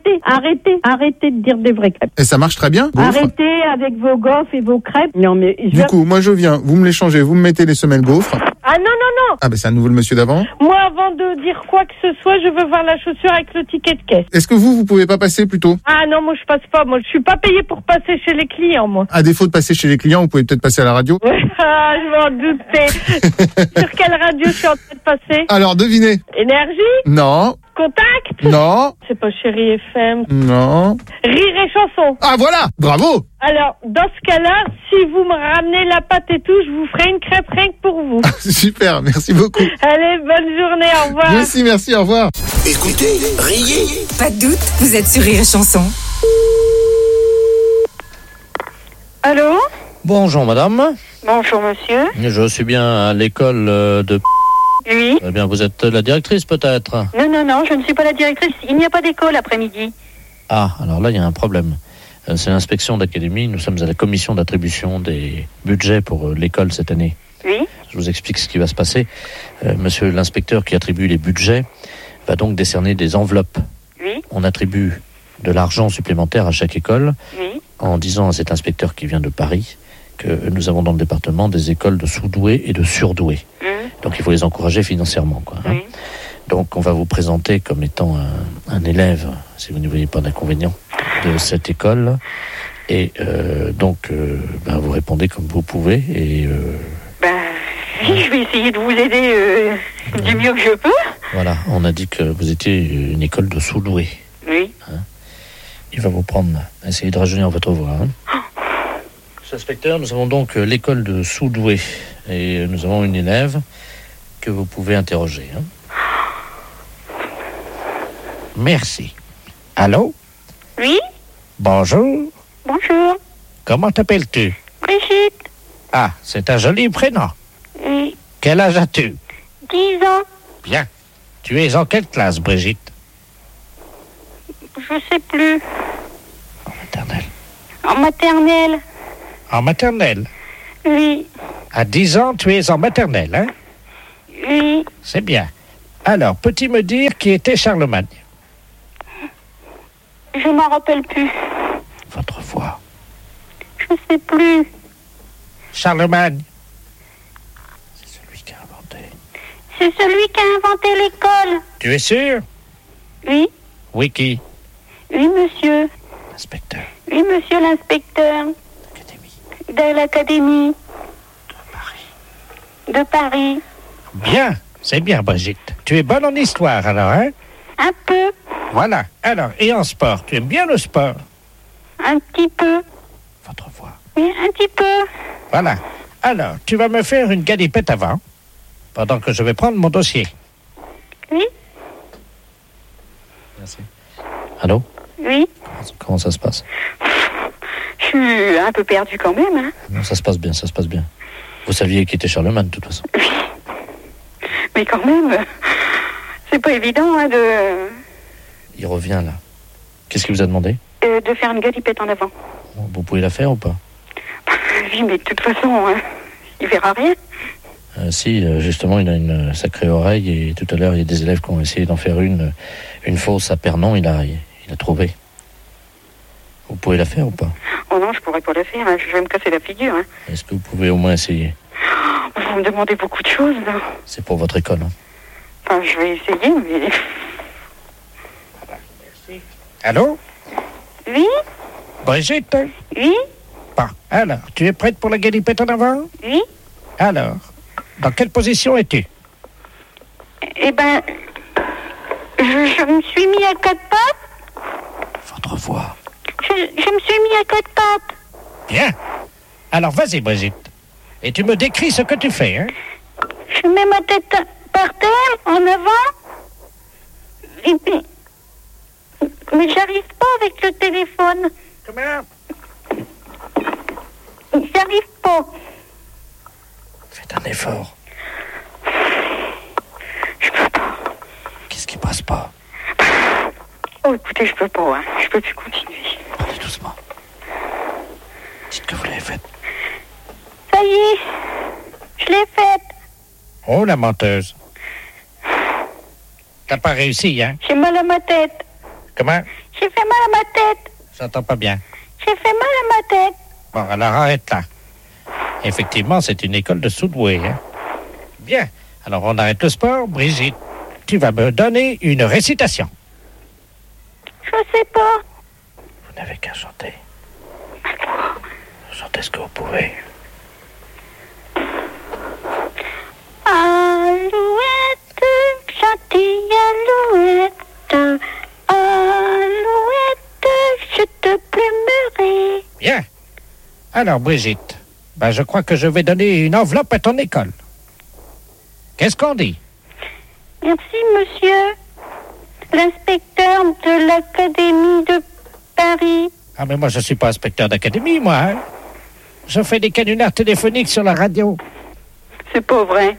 arrêtez de dire des vraies crêpes. Et ça marche très bien? Arrêtez avec vos gaufres et vos crêpes. Non mais... Du coup, moi je viens, vous me les changez, vous me mettez les semelles gaufres. Ah non. C'est à nouveau le monsieur d'avant. Moi, avant de dire quoi que ce soit, je veux voir la chaussure avec le ticket de caisse. Est-ce que vous pouvez pas passer plutôt? Ah non, moi je passe pas. Moi, je suis pas payée pour passer chez les clients, moi. À défaut de passer chez les clients, vous pouvez peut-être passer à la radio. Je m'en doutais. Sur quelle radio je suis en train de passer? Alors, devinez. Énergie? Non. Contact? Non. C'est pas Chérie FM? Non. Rire et chanson? Ah voilà, bravo. Alors, dans ce cas-là, si vous me ramenez la pâte et tout, je vous ferai une crêpe rien que pour vous. Super, merci beaucoup. Allez, bonne journée, au revoir. Merci, au revoir. Écoutez, riez. Pas de doute, vous êtes sur Rire et chanson. Allô? Bonjour madame. Bonjour monsieur. Je suis bien à l'école de... Oui. Eh bien, vous êtes la directrice peut-être? Non, je ne suis pas la directrice. Il n'y a pas d'école après-midi. Ah, alors là, il y a un problème. C'est l'inspection d'académie. Nous sommes à la commission d'attribution des budgets pour l'école cette année. Oui. Je vous explique ce qui va se passer. Monsieur l'inspecteur qui attribue les budgets va donc décerner des enveloppes. Oui. On attribue de l'argent supplémentaire à chaque école en disant à cet inspecteur qui vient de Paris que nous avons dans le département des écoles de sous-doués et de surdoués. Donc il faut les encourager financièrement, quoi. Hein. Donc on va vous présenter comme étant un élève, si vous ne voyez pas d'inconvénient, de cette école. Et donc vous répondez comme vous pouvez. Et je vais essayer de vous aider du mieux que je peux. Voilà, on a dit que vous étiez une école de sous-doués. Oui. Hein. Il va vous prendre, essayer de rajeunir votre voix. Hein. Monsieur l'inspecteur, nous avons donc l'école de sous-doués. Et nous avons une élève que vous pouvez interroger. Hein. Merci. Allô? Oui, Bonjour. bonjour. Comment t'appelles-tu? Brigitte. Ah, c'est un joli prénom. Oui, Quel âge as-tu? 10 ans. Bien. Tu es en quelle classe, Brigitte? Je sais plus. En maternelle. En maternelle. Oui, À 10 ans, tu es en maternelle, hein? oui. C'est bien. Alors, peux-tu me dire qui était Charlemagne? Je m'en rappelle plus. Votre voix. Je sais plus. Charlemagne. C'est celui qui a inventé l'école. Tu es sûr? Oui, Oui, qui? oui, monsieur. L'inspecteur. Oui, monsieur l'inspecteur. De l'académie. De Paris. Bien. C'est bien, Brigitte. Tu es bonne en histoire, alors, hein? Un peu. Voilà. Alors, et en sport? Tu aimes bien le sport? Un petit peu. Votre voix. Oui, un petit peu. Voilà. Alors, tu vas me faire une galipette avant, pendant que je vais prendre mon dossier. Oui, Merci. Allô? oui. Comment ça se passe? Je suis un peu perdue quand même, hein. Non, ça se passe bien, ça se passe bien. Vous saviez qui était Charlemagne, de toute façon. Mais quand même, c'est pas évident, hein, Il revient, là. Qu'est-ce qu'il vous a demandé? de faire une galipette en avant. Vous pouvez la faire ou pas? Oui, mais de toute façon, il verra rien. Si, justement, il a une sacrée oreille et tout à l'heure, il y a des élèves qui ont essayé d'en faire une fausse à Pernon, il a trouvé. Vous pouvez la faire ou pas? Oh non, je pourrais pas la faire, hein. Je vais me casser la figure, hein. Est-ce que vous pouvez au moins essayer? Vous me demandez beaucoup de choses, là. C'est pour votre école, hein. Enfin, je vais essayer, mais... Allô? Oui, Brigitte? oui, Bon. Alors, tu es prête pour la galipette en avant? oui. Alors, dans quelle position es-tu? Eh ben, je me suis mis à quatre pattes. Votre voix. Je me suis mis à quatre pattes. Bien. Alors, vas-y, Brigitte. Et tu me décris ce que tu fais, hein? Je mets ma tête par terre, en avant. Et puis... Mais j'arrive pas avec le téléphone. Comment? J'arrive pas. Faites un effort. Je peux pas. Qu'est-ce qui passe pas? Oh, écoutez, je peux pas, hein. Je peux plus continuer. Parlez doucement. Dites que vous l'avez faite. Ça y est, je l'ai faite. Oh, la menteuse. T'as pas réussi, hein? J'ai mal à ma tête. Comment? J'ai fait mal à ma tête. J'entends pas bien. J'ai fait mal à ma tête. Bon, alors arrête là. Effectivement, c'est une école de soudoués, hein? Bien. Alors, on arrête le sport. Brigitte, tu vas me donner une récitation. Je sais pas. Vous n'avez qu'à chanter. Chantez ce que vous pouvez. Alouette, gentille alouette, alouette, je te plumerai. Bien. Alors, Brigitte, je crois que je vais donner une enveloppe à ton école. Qu'est-ce qu'on dit? Merci, monsieur l'inspecteur de l'Académie de Paris. Ah, mais moi, je suis pas inspecteur d'académie, moi, hein? Je fais des canulars téléphoniques sur la radio. C'est pas vrai.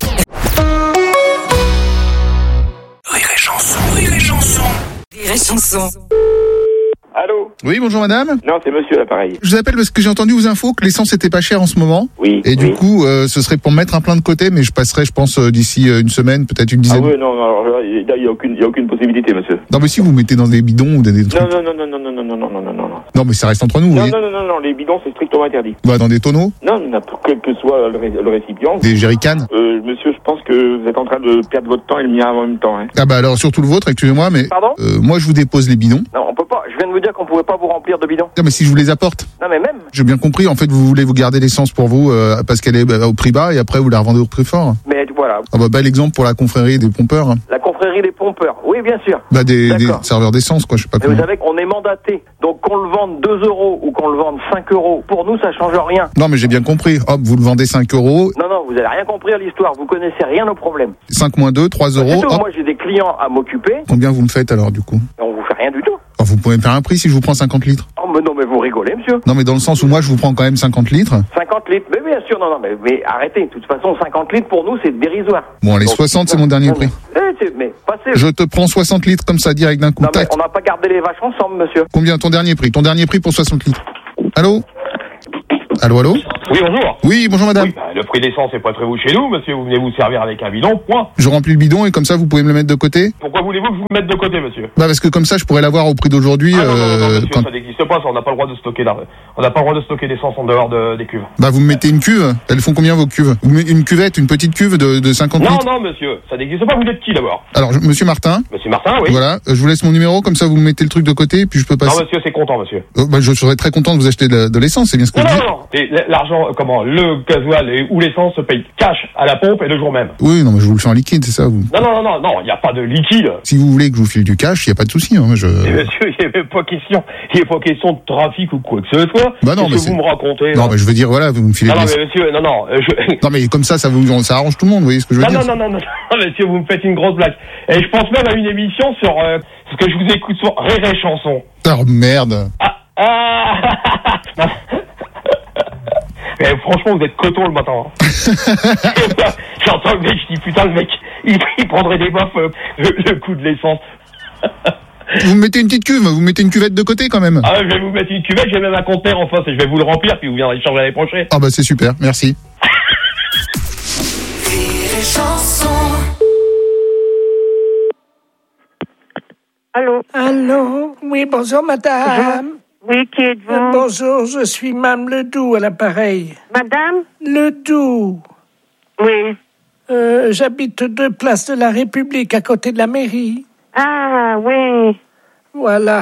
Rire et chanson, rire et chanson. Rire et chanson. Allô? Oui, bonjour madame. Non, c'est monsieur l'appareil. Je vous appelle parce que j'ai entendu aux infos que l'essence était pas chère en ce moment. Oui. Et du coup, ce serait pour mettre un plein de côté, mais je passerai, je pense, d'ici une semaine, peut-être une dizaine. Ah oui, non, alors, il y a aucune possibilité, monsieur. Non, mais si vous mettez dans des bidons ou dans des trucs. Non. Non, mais ça reste entre nous, vous voyez. Non, les bidons, c'est strictement interdit. Bah, dans des tonneaux. Non, quel que soit le récipient. Des jerrycans. Monsieur, je pense que vous êtes en train de perdre votre temps et le mien en même temps, hein. Ah bah alors, surtout le vôtre, excusez-moi, mais... Pardon? Moi, je vous dépose les bidons. Non, on peut pas. Je viens de vous dire qu'on pouvait pas vous remplir de bidons. Non, mais si je vous les apporte. Non, mais même. J'ai bien compris, en fait, vous voulez vous garder l'essence pour vous, parce qu'elle est au prix bas, et après, vous la revendez au prix fort. Mais voilà. Ah bah, l'exemple pour la confrérie des pompeurs. La confrérie des pompeurs. Oui, bien sûr. Bah, des serveurs d'essence, quoi, je sais pas mais comment. vous savez qu'on est mandaté. Donc, qu'on le vende 2 € ou qu'on le vende 5 €, pour nous, ça change rien. Non, mais j'ai bien compris. Hop, vous le vendez 5 €. Non, vous avez rien compris à l'histoire. Vous connaissez rien au problème. 5 moins 2, 3 €. Moi, j'ai des clients à m'occuper. Combien vous me faites alors, du coup? On vous fait rien du tout. Oh, vous pouvez me faire un prix si je vous prends 50 litres. Oh, mais non, mais vous rigolez, monsieur. Non, mais dans le sens où moi, je vous prends quand même 50 litres. 50 litres, mais bien sûr, non, mais arrêtez. De toute façon, 50 litres, pour nous, c'est dérisoire. Bon, allez, 60, c'est mon dernier prix. Mais passez. Je te prends 60 litres comme ça, direct d'un coup. Non, mais on n'a pas gardé les vaches ensemble, monsieur. Combien ton dernier prix? Ton dernier prix pour 60 litres. Allô? Allô? Oui, bonjour. Oui, bonjour madame. Oui, le prix d'essence est pas très vous chez nous, monsieur. Vous venez vous servir avec un bidon, point. Je remplis le bidon et comme ça, vous pouvez me le mettre de côté? Pourquoi voulez-vous que je vous le mette de côté, monsieur? Bah, parce que comme ça, je pourrais l'avoir au prix d'aujourd'hui. Non, monsieur, ça n'existe pas, ça. On n'a pas le droit de stocker on n'a pas le droit de stocker d'essence en dehors des cuves. Bah, vous me mettez une cuve. Elles font combien vos cuves? Une cuvette, une petite cuve de 50 litres? Non, monsieur, ça n'existe pas. Vous êtes qui d'abord? Alors, monsieur Martin. Monsieur Martin, oui. Voilà, je vous laisse mon numéro, comme ça vous me mettez le truc de côté, puis je peux passer. Non, monsieur, c'est content, monsieur. Bah, je serais très content de vous acheter de l'essence, c'est bien ce que je dis. Non. Et l'argent, le gasoil ou l'essence se paye cash à la pompe et le jour même. Oui, non, mais je vous le fais en liquide, c'est ça, vous? Non, il n'y a pas de liquide. Si vous voulez que je vous file du cash, il n'y a pas de souci, hein, Monsieur, il n'y a pas question de trafic ou quoi que ce soit. Bah non, mais vous me racontez. Non, mais je veux dire, voilà, vous me filez Non, mais monsieur, non. Non, mais comme ça arrange tout le monde, vous voyez ce que je veux dire? Non, monsieur, vous me faites une grosse blague. Et je pense même à une émission sur ce que je vous écoute sur Rire et Chanson. Oh, merde. Mais franchement, vous êtes coton le matin. J'entends le mec, je dis putain, le mec, il prendrait des baffes le coup de l'essence. Vous me mettez une petite cuve, vous mettez une cuvette de côté quand même. Ah, je vais vous mettre une cuvette, j'ai même un conteneur en face et je vais vous le remplir, puis vous viendrez changer l'année prochaine. Ah bah c'est super, merci. Allô? Oui, bonjour madame. Oui, qui êtes-vous? Bonjour, je suis Mme Ledoux à l'appareil. Madame? Ledoux. Oui. J'habite 2 places de la République, à côté de la mairie. Ah, oui. Voilà.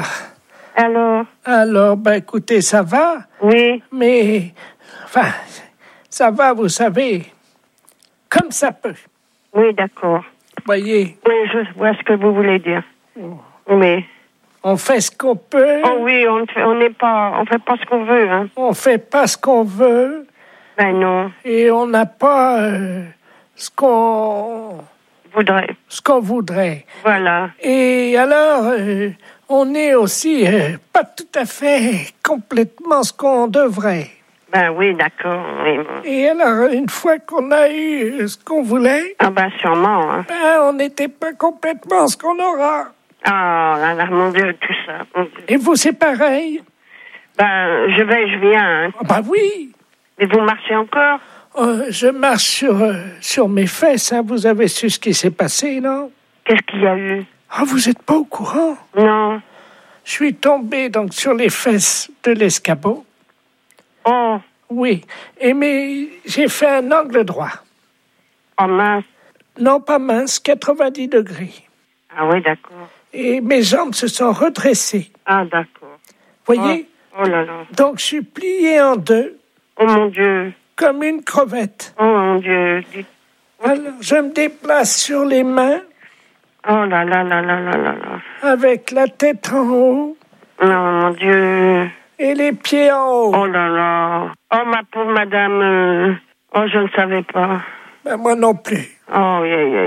Alors, écoutez, ça va? Oui. Mais, enfin, ça va, vous savez, comme ça peut. Oui, d'accord. Voyez? Oui, je vois ce que vous voulez dire. Oui. On fait ce qu'on peut. Oh oui, on fait pas ce qu'on veut, hein. On fait pas ce qu'on veut. Ben non. Et on n'a pas ce qu'on voudrait. Voilà. Et alors, on est aussi pas tout à fait complètement ce qu'on devrait. Ben oui, d'accord. Oui. Et alors, une fois qu'on a eu ce qu'on voulait... Ah ben sûrement, hein. On n'était pas complètement ce qu'on aura. Ah, là, mon Dieu, tout ça. Mon Dieu. Et vous, c'est pareil? Ben, je viens. Hein. Bah oui. Et vous marchez encore? Je marche sur mes fesses, hein. Vous avez su ce qui s'est passé, non? Qu'est-ce qu'il y a eu? Ah, vous n'êtes pas au courant? Non. Je suis tombé donc sur les fesses de l'escabeau. Oh. Oui. Mais j'ai fait un angle droit. Oh mince. Non, pas mince, 90 degrés. Ah oui, d'accord. Et mes jambes se sont redressées. Ah, d'accord. Voyez? Oh là là. Donc, je suis plié en 2. Oh mon Dieu. Comme une crevette. Oh mon Dieu. Alors, je me déplace sur les mains. Oh là là là là là là là. Avec la tête en haut. Oh mon Dieu. Et les pieds en haut. Oh là là. Oh ma pauvre madame. Oh, je ne savais pas. Ben, moi non plus. Oh,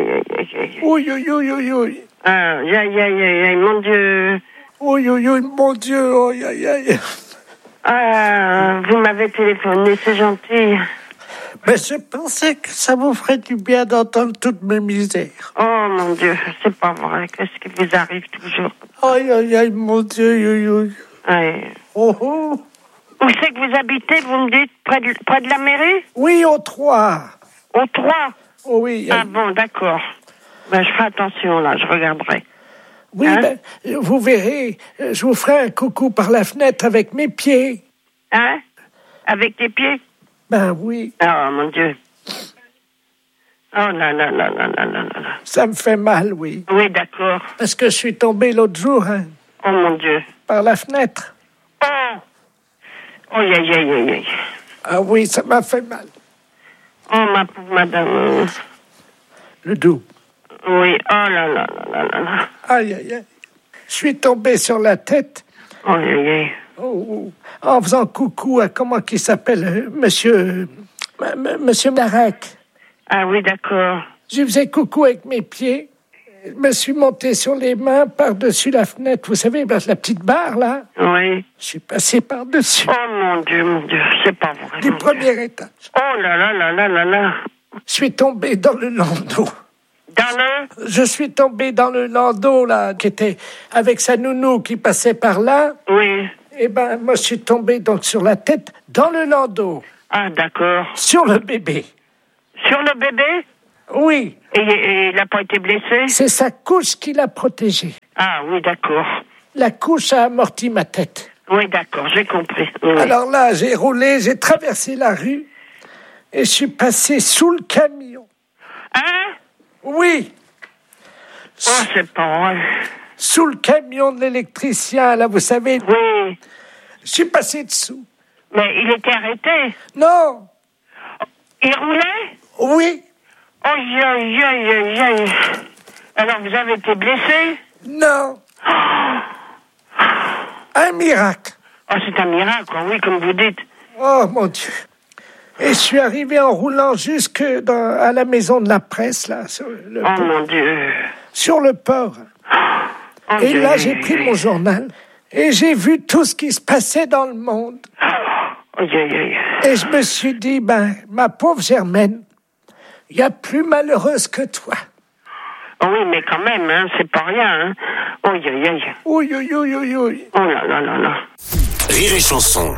Oui. Aïe, mon Dieu. Oui, mon Dieu. Aïe. Ah, vous m'avez téléphoné, c'est gentil. Mais je pensais que ça vous ferait du bien d'entendre toutes mes misères. Oh, mon Dieu, c'est pas vrai. Qu'est-ce qui vous arrive toujours? Aïe, mon Dieu. Aïe. Oh. Où c'est que vous habitez, vous me dites? Près de la mairie? Oui, au 3. Au 3? Oh, oui. Ah bon, d'accord. Ben, je ferai attention, là, je regarderai. Oui, vous verrez, je vous ferai un coucou par la fenêtre avec mes pieds. Hein? Avec tes pieds? Ben oui. Oh, mon Dieu. Oh là là. Ça me fait mal, oui. Oui, d'accord. Parce que je suis tombé l'autre jour, hein. Oh, mon Dieu. Par la fenêtre. Oh, aïe. Ah oui, ça m'a fait mal. Oh, ma pauvre madame. Ledoux. Oui, oh là. Aïe. Je suis tombé sur la tête. Aïe. Oh, en faisant coucou à comment qu'il s'appelle, monsieur Marek. Ah oui, d'accord. Je faisais coucou avec mes pieds. Je me suis monté sur les mains par-dessus la fenêtre. Vous savez, la petite barre, là. Oui. Je suis passé par-dessus. Oh mon Dieu, c'est pas vrai. Du premier étage. Oh là là là là là là. Je suis tombé dans le landau. Je suis tombé dans le landau, là, qui était avec sa nounou qui passait par là. Oui. Eh ben, moi, je suis tombé donc sur la tête dans le landau. Ah, d'accord. Sur le bébé. Sur le bébé? Oui. Et il n'a pas été blessé? C'est sa couche qui l'a protégé. Ah oui, d'accord. La couche a amorti ma tête. Oui, d'accord, j'ai compris. Oui. Alors là, j'ai roulé, j'ai traversé la rue et je suis passé sous le camion. Hein? Oui. Oh, c'est pas vrai. Sous le camion de l'électricien, là, vous savez. Oui. Je suis passé dessous. Mais il était arrêté? Non. Il roulait? Oui. Aïe, aïe, aïe, aïe, aïe. Alors, vous avez été blessé? Non. Un miracle. Oh, c'est un miracle, oui, comme vous dites. Oh, mon Dieu. Et je suis arrivé en roulant jusque à la maison de la presse, là. Sur le port. Mon Dieu. Sur le port. Oh, et là, j'ai pris mon journal et j'ai vu tout ce qui se passait dans le monde. Aïe, aïe, aïe. Et je me suis dit, ma pauvre Germaine, il y a plus malheureuse que toi. Oh oui, mais quand même, hein, c'est pas rien, hein. Aïe, aïe, aïe. Oui, oui, oui, oui, oui. Oh là là là là. Rire et chanson.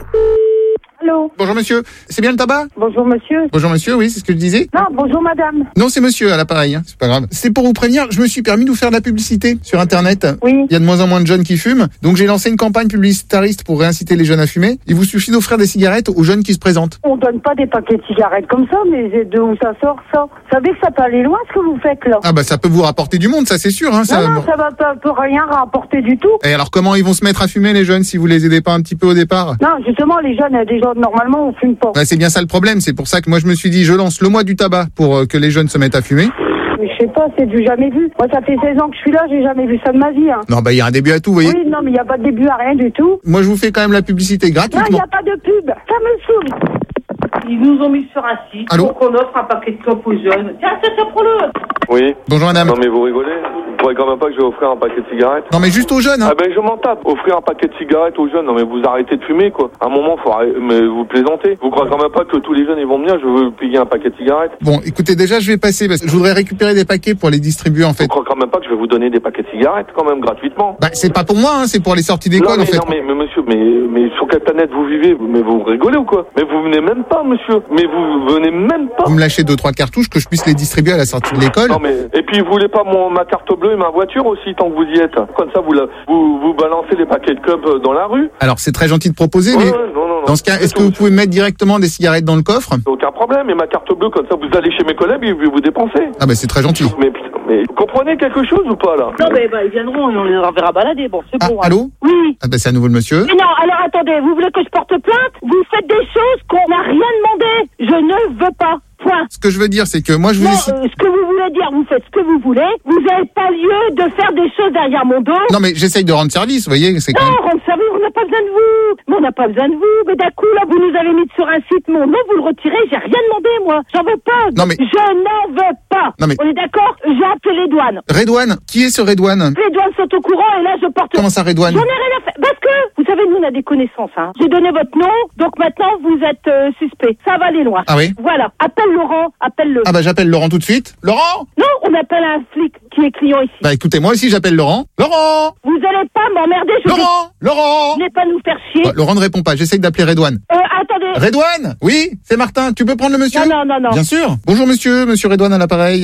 Allô? Bonjour monsieur, c'est bien le tabac? Bonjour monsieur. Bonjour monsieur, oui, c'est ce que je disais. Non, bonjour madame. Non, c'est monsieur à l'appareil, hein. C'est pas grave. C'est pour vous prévenir, je me suis permis de vous faire de la publicité sur internet. Oui. Il y a de moins en moins de jeunes qui fument, donc j'ai lancé une campagne publicitariste pour réinciter les jeunes à fumer. Il vous suffit d'offrir des cigarettes aux jeunes qui se présentent. On donne pas des paquets de cigarettes comme ça, mais de où ça sort ça? Vous savez que ça peut aller loin ce que vous faites là? Ah bah ça peut vous rapporter du monde, ça c'est sûr. Hein, ça... Non, ça va pas peut rien rapporter du tout. Et alors comment ils vont se mettre à fumer les jeunes si vous les aidez pas un petit peu au départ? Non, justement les jeunes, déjà normalement on fume pas. Bah, c'est bien ça le problème, c'est pour ça que moi je me suis dit je lance le mois du tabac pour que les jeunes se mettent à fumer. Mais je sais pas, c'est du jamais vu. Moi ça fait 16 ans que je suis là, j'ai jamais vu ça de ma vie. Hein. Non bah il y a un début à tout, vous voyez. Oui, non mais il y a pas de début à rien du tout. Moi je vous fais quand même la publicité gratuitement. Non, il y a pas de pub, ça me saoule. Ils nous ont mis sur un site pour qu'on offre un paquet de clopes aux jeunes. Tiens, prends-le. Oui. Bonjour madame. Non mais vous rigolez? Vous croyez quand même pas que je vais offrir un paquet de cigarettes? Non mais juste aux jeunes. Hein. Ah ben je m'en tape. Offrir un paquet de cigarettes aux jeunes. Non mais vous arrêtez de fumer quoi. À un moment faut arrêter. Mais vous plaisantez. Vous croyez quand même pas que tous les jeunes ils vont venir? Je veux payer un paquet de cigarettes. Bon, écoutez, déjà je vais passer parce que je voudrais récupérer des paquets pour les distribuer en fait. Vous croyez quand même pas que je vais vous donner des paquets de cigarettes quand même gratuitement? Bah c'est pas pour moi, hein, c'est pour les sorties d'école en fait. Non mais monsieur, mais sur quelle planète vous vivez? Mais vous rigolez ou quoi? Mais vous venez même pas monsieur. Mais vous venez même pas. Vous me lâchez 2-3 cartouches que je puisse les distribuer à la sortie de l'école. Non mais et puis vous voulez pas ma carte bleue et ma voiture aussi tant que vous y êtes. Comme ça vous balancez les paquets de clubs dans la rue. Alors c'est très gentil de proposer, mais non, dans ce cas, est-ce que vous pouvez mettre directement des cigarettes dans le coffre? Aucun problème. Et ma carte bleue comme ça vous allez chez mes collègues et vous dépensez. Ah bah c'est très gentil. Mais vous comprenez quelque chose ou pas là? Non mais ils viendront et on les enverra balader. Bon c'est bon. Allô? Oui. Ah bah c'est à nouveau le monsieur. Mais non, alors attendez, vous voulez que je porte plainte? Vous faites des choses qu'on n'a rien demandé. Je ne veux pas. Point. Ce que je veux dire, c'est que moi je vous ce que vous voulez dire, vous faites ce que vous voulez. Vous n'avez pas lieu de faire des choses derrière mon dos. Non mais j'essaye de rendre service, vous voyez. C'est non, rendre service, on n'a pas besoin de vous. Mais on n'a pas besoin de vous. Mais d'un coup, là, vous nous avez mis sur un site mon nom, vous le retirez. J'ai rien demandé, moi. J'en veux pas. Non mais... Je n'en veux pas. Non mais... On est d'accord? J'ai appelé les douanes. Redouane? Qui est ce Redouane? Les douanes sont au courant et là, je porte... Comment ça, Redouane? J'en ai rien à faire. Parce que, vous savez, nous, on a des connaissances, hein. J'ai donné votre nom, donc maintenant, vous êtes suspect. Ça va aller loin. Ah oui? Voilà. Appelle Laurent, appelle-le. Ah bah j'appelle Laurent tout de suite. Laurent? Non, on appelle un flic qui est client ici. Bah écoutez, moi aussi j'appelle Laurent. Laurent! Vous allez pas m'emmerder, Laurent! Vous n'allez pas nous faire chier. Bah, Laurent ne répond pas, j'essaye d'appeler Redouane. Attendez. Redouane? Oui, c'est Martin, tu peux prendre le monsieur? Non. Bien sûr. Bonjour monsieur Redouane à l'appareil.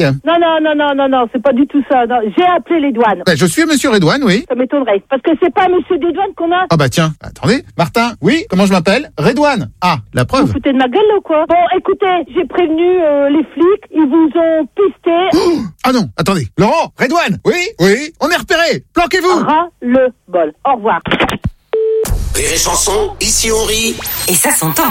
Non, c'est pas du tout ça. Non. J'ai appelé les douanes. Bah, je suis monsieur Redouane, oui. Ça m'étonnerait. Parce que c'est pas monsieur des douanes qu'on a. Ah bah tiens, attendez. Martin, oui, comment je m'appelle? Redouane. Ah, la preuve. Vous foutez de ma gueule là ou quoi? Bon, écoutez, j'ai prévenu les flics, ils vous ont pisté. Ah non, attendez. Laurent, Redouane. Oui, on est repéré. Planquez-vous. Ras le bol. Au revoir. Rire et chanson, ici on rit. Et ça s'entend.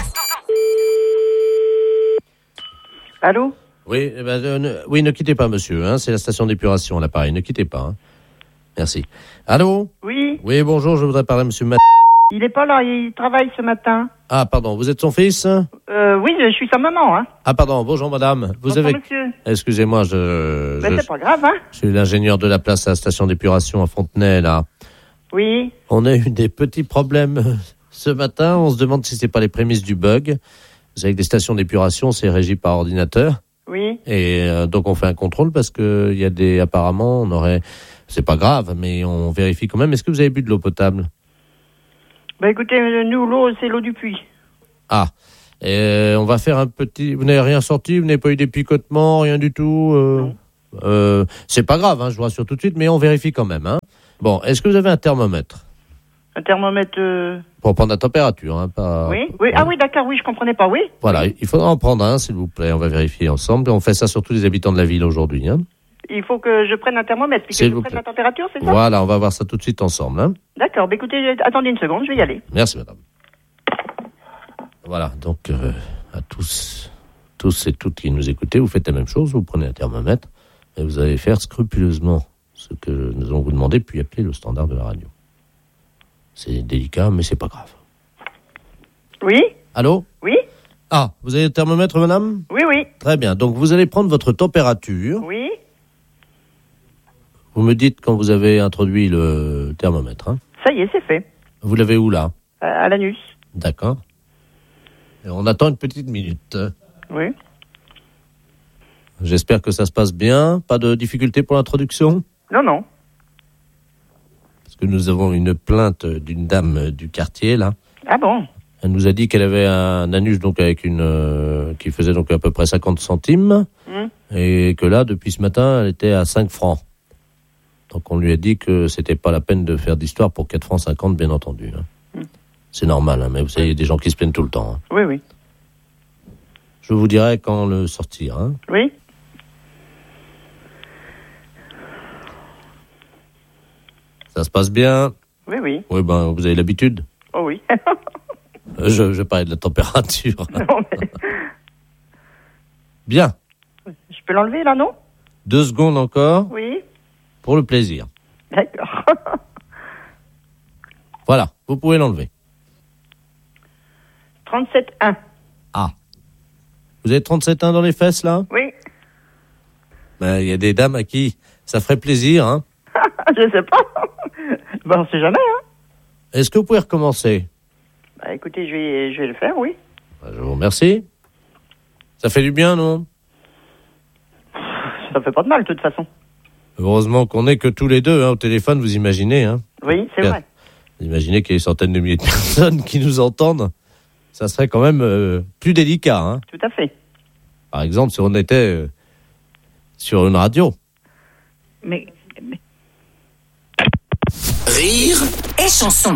Allô? Oui, ne quittez pas, monsieur. Hein, c'est la station d'épuration à l'appareil. Ne quittez pas. Hein. Merci. Allô? Oui. Oui, bonjour. Je voudrais parler à monsieur Il est pas là, il travaille ce matin. Ah, pardon, vous êtes son fils? Oui, je suis sa maman, hein. Ah, pardon, bonjour madame. Bonjour, monsieur. Excusez-moi, C'est pas grave, hein. je suis l'ingénieur de la place à la station d'épuration à Fontenay, là. Oui. On a eu des petits problèmes ce matin. On se demande si c'est pas les prémices du bug. Vous savez que des stations d'épuration, c'est régi par ordinateur. Oui. Et donc on fait un contrôle parce que il y a des, apparemment, c'est pas grave, mais on vérifie quand même. Est-ce que vous avez bu de l'eau potable? Bah écoutez, nous, l'eau, c'est l'eau du puits. Ah. On va faire un petit... Vous n'avez rien sorti? Vous n'avez pas eu des picotements? Rien du tout? C'est pas grave, hein, je vous rassure tout de suite, mais on vérifie quand même, hein. Bon, est-ce que vous avez un thermomètre? Un thermomètre... Pour prendre la température, hein, pas... Oui, oui. Ah oui, d'accord, oui, je comprenais pas, oui. Voilà, il faudra en prendre un, s'il vous plaît. On va vérifier ensemble. On fait ça sur tous les habitants de la ville aujourd'hui, hein. Il faut que je prenne un thermomètre, puis que je prenne la température, c'est ça? Voilà, on va voir ça tout de suite ensemble, hein. D'accord, bah écoutez, attendez une seconde, je vais y aller. Merci, madame. Voilà, donc à tous et toutes qui nous écoutez, vous faites la même chose, vous prenez un thermomètre et vous allez faire scrupuleusement ce que nous allons vous demander, puis appeler le standard de la radio. C'est délicat, mais c'est pas grave. Oui? Allô? Oui? Ah, vous avez le thermomètre, madame? Oui, oui. Très bien, donc vous allez prendre votre température. Oui. Vous me dites quand vous avez introduit le thermomètre, hein? Ça y est, c'est fait. Vous l'avez où, là? À l'anus. D'accord. Et on attend une petite minute. Oui. J'espère que ça se passe bien. Pas de difficulté pour l'introduction? Non, non. Parce que nous avons une plainte d'une dame du quartier, là. Ah bon? Elle nous a dit qu'elle avait un anus, donc avec qui faisait donc à peu près 50 centimes. Et que là, depuis ce matin, elle était à 5 francs. Donc on lui a dit que c'était pas la peine de faire d'histoire pour 4 francs 50, bien entendu, hein. C'est normal, hein, mais vous savez, il y a des gens qui se plaignent tout le temps, hein. Oui, oui. Je vous dirai quand le sortir, hein. Oui. Ça se passe bien? Oui, oui. Oui, ben, vous avez l'habitude? Oh oui. Je parlais de la température. Non, mais... Bien. Je peux l'enlever, là, non? 2 secondes encore. Oui. Pour le plaisir. D'accord. Voilà, vous pouvez l'enlever. 37,1. Ah. Vous avez 37,1 dans les fesses, là? Oui. Ben, il y a des dames à qui ça ferait plaisir, hein? Je sais pas. Ben, on sait jamais, hein. Est-ce que vous pouvez recommencer? Bah, écoutez, je vais le faire, oui. Ben, je vous remercie. Ça fait du bien, non? Ça fait pas de mal, de toute façon. Heureusement qu'on est que tous les deux, hein, au téléphone, vous imaginez, hein? Oui, c'est vrai. Vous imaginez qu'il y a des centaines de milliers de personnes qui nous entendent. Ça serait quand même plus délicat, hein? Tout à fait. Par exemple, si on était sur une radio. Mais... Rire et chanson.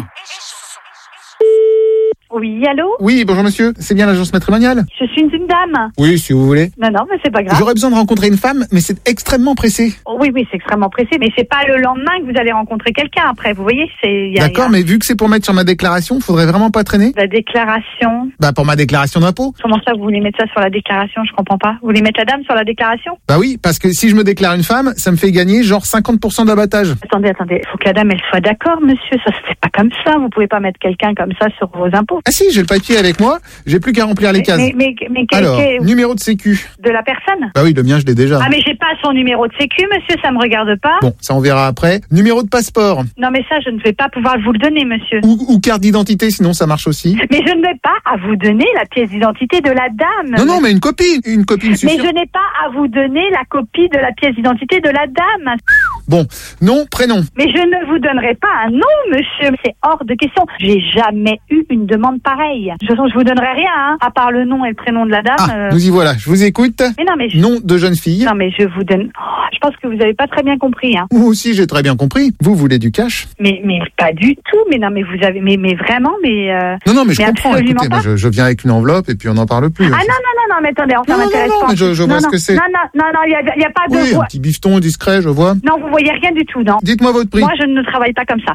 Oui, allô? Oui, bonjour monsieur, c'est bien l'agence matrimoniale? Je suis une dame. Oui, si vous voulez. Non, non, mais c'est pas grave. J'aurais besoin de rencontrer une femme, mais c'est extrêmement pressé. Oh, oui, c'est extrêmement pressé, mais c'est pas le lendemain que vous allez rencontrer quelqu'un après, vous voyez, D'accord, mais vu que c'est pour mettre sur ma déclaration, faudrait vraiment pas traîner? La déclaration? Bah, pour ma déclaration d'impôt. Comment ça, vous voulez mettre ça sur la déclaration? Je comprends pas. Vous voulez mettre la dame sur la déclaration? Bah oui, parce que si je me déclare une femme, ça me fait gagner genre 50% d'abattage. Attendez, faut que la dame, elle soit d'accord, monsieur, ça se fait pas comme ça, vous pouvez pas mettre quelqu'un comme ça sur vos impôts. Ah si, j'ai le papier avec moi, j'ai plus qu'à remplir les cases. Mais alors, numéro de sécu. De la personne? Bah oui, le mien je l'ai déjà. Ah mais j'ai pas son numéro de sécu, monsieur, ça me regarde pas. Bon, ça on verra après. Numéro de passeport. Non mais ça, je ne vais pas pouvoir vous le donner, monsieur. Ou carte d'identité, sinon ça marche aussi. Mais je ne vais pas à vous donner la pièce d'identité de la dame. Non, mais une copie me suffit. Mais je n'ai pas à vous donner la copie de la pièce d'identité de la dame. Bon, nom, prénom. Mais je ne vous donnerai pas un nom, monsieur. C'est hors de question. J'ai jamais eu une demande pareille. De toute façon, je vous donnerai rien, hein, à part le nom et le prénom de la dame. Ah, nous y voilà. Je vous écoute. Mais non, mais nom de jeune fille. Non, mais je vous donne... Oh, je pense que vous avez pas très bien compris, hein. Moi aussi, j'ai très bien compris. Vous voulez du cash? Mais pas du tout. Mais non, mais vous avez... Mais vraiment, mais... Non, mais je comprends. Écoutez, moi, je viens avec une enveloppe et puis on n'en parle plus. Ah non, mais attendez, ça m'intéresse pas. Je vois ce que c'est. Non, il y a pas de... Oui, un petit bifton discret, je vois. Non, vous voyez rien du tout, non. Dites-moi votre prix. Moi, je ne travaille pas comme ça.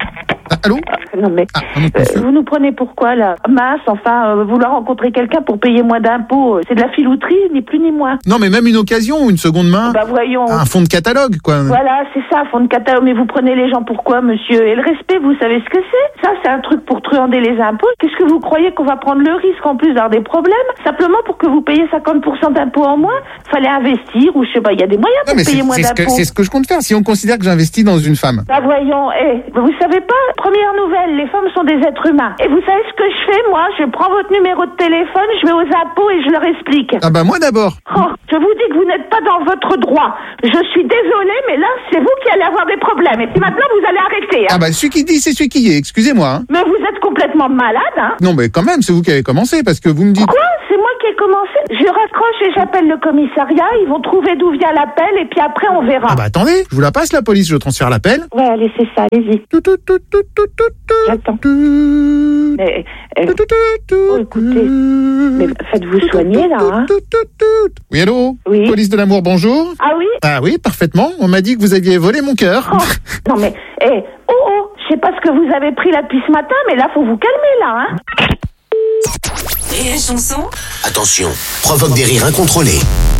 Allô? Non mais, vous nous prenez pourquoi là? Mince, enfin, vouloir rencontrer quelqu'un pour payer moins d'impôts, c'est de la filouterie, ni plus ni moins. Non, mais même une occasion, une seconde main. Bah voyons. Un fonds de catalogue, quoi. Voilà, c'est ça, fonds de catalogue. Mais vous prenez les gens pourquoi, monsieur? Et le respect, vous savez ce que c'est? Ça, c'est un truc pour truander les impôts. Qu'est-ce que vous croyez qu'on va prendre le risque en plus d'avoir des problèmes? Simplement pour que vous payiez 50% d'impôts en moins? Fallait investir, ou je sais pas, il y a des moyens pour payer moins d'impôts. C'est ce que je compte faire, si on considère que j'investis dans une femme. Bah voyons, vous savez pas, première nouvelle, les femmes sont des êtres humains. Et vous savez ce que je fais, moi? Je prends votre numéro de téléphone, je vais aux impôts et je leur explique. Ah bah moi d'abord. Oh, je vous dis que vous n'êtes pas dans votre droit. Je suis désolée, mais là, c'est vous qui allez avoir des problèmes. Et puis maintenant, vous allez arrêter. Hein. Ah bah celui qui dit, c'est celui qui y est, excusez-moi. Hein. Mais vous êtes complètement malade, hein? Non, mais quand même, c'est vous qui avez commencé, parce que vous me dites... Quoi? C'est moi qui ai commencé? Je raccroche et j'appelle le commissariat, ils vont trouver d'où vient l'appel, et puis après, on verra. Ah bah attendez, je vous la passe, la police, je transfère l'appel. Ouais, allez, c'est ça, allez-y. J'attends. Mais, écoutez, mais faites-vous soigner, là, hein? Oui, allô? Oui. Police de l'amour, bonjour. Ah oui? Ah oui, parfaitement. On m'a dit que vous aviez volé mon cœur. Oh. Non mais, je sais pas ce que vous avez pris là depuis ce matin, mais là, faut vous calmer, là, hein? Et la chanson? Attention, provoque des rires incontrôlés.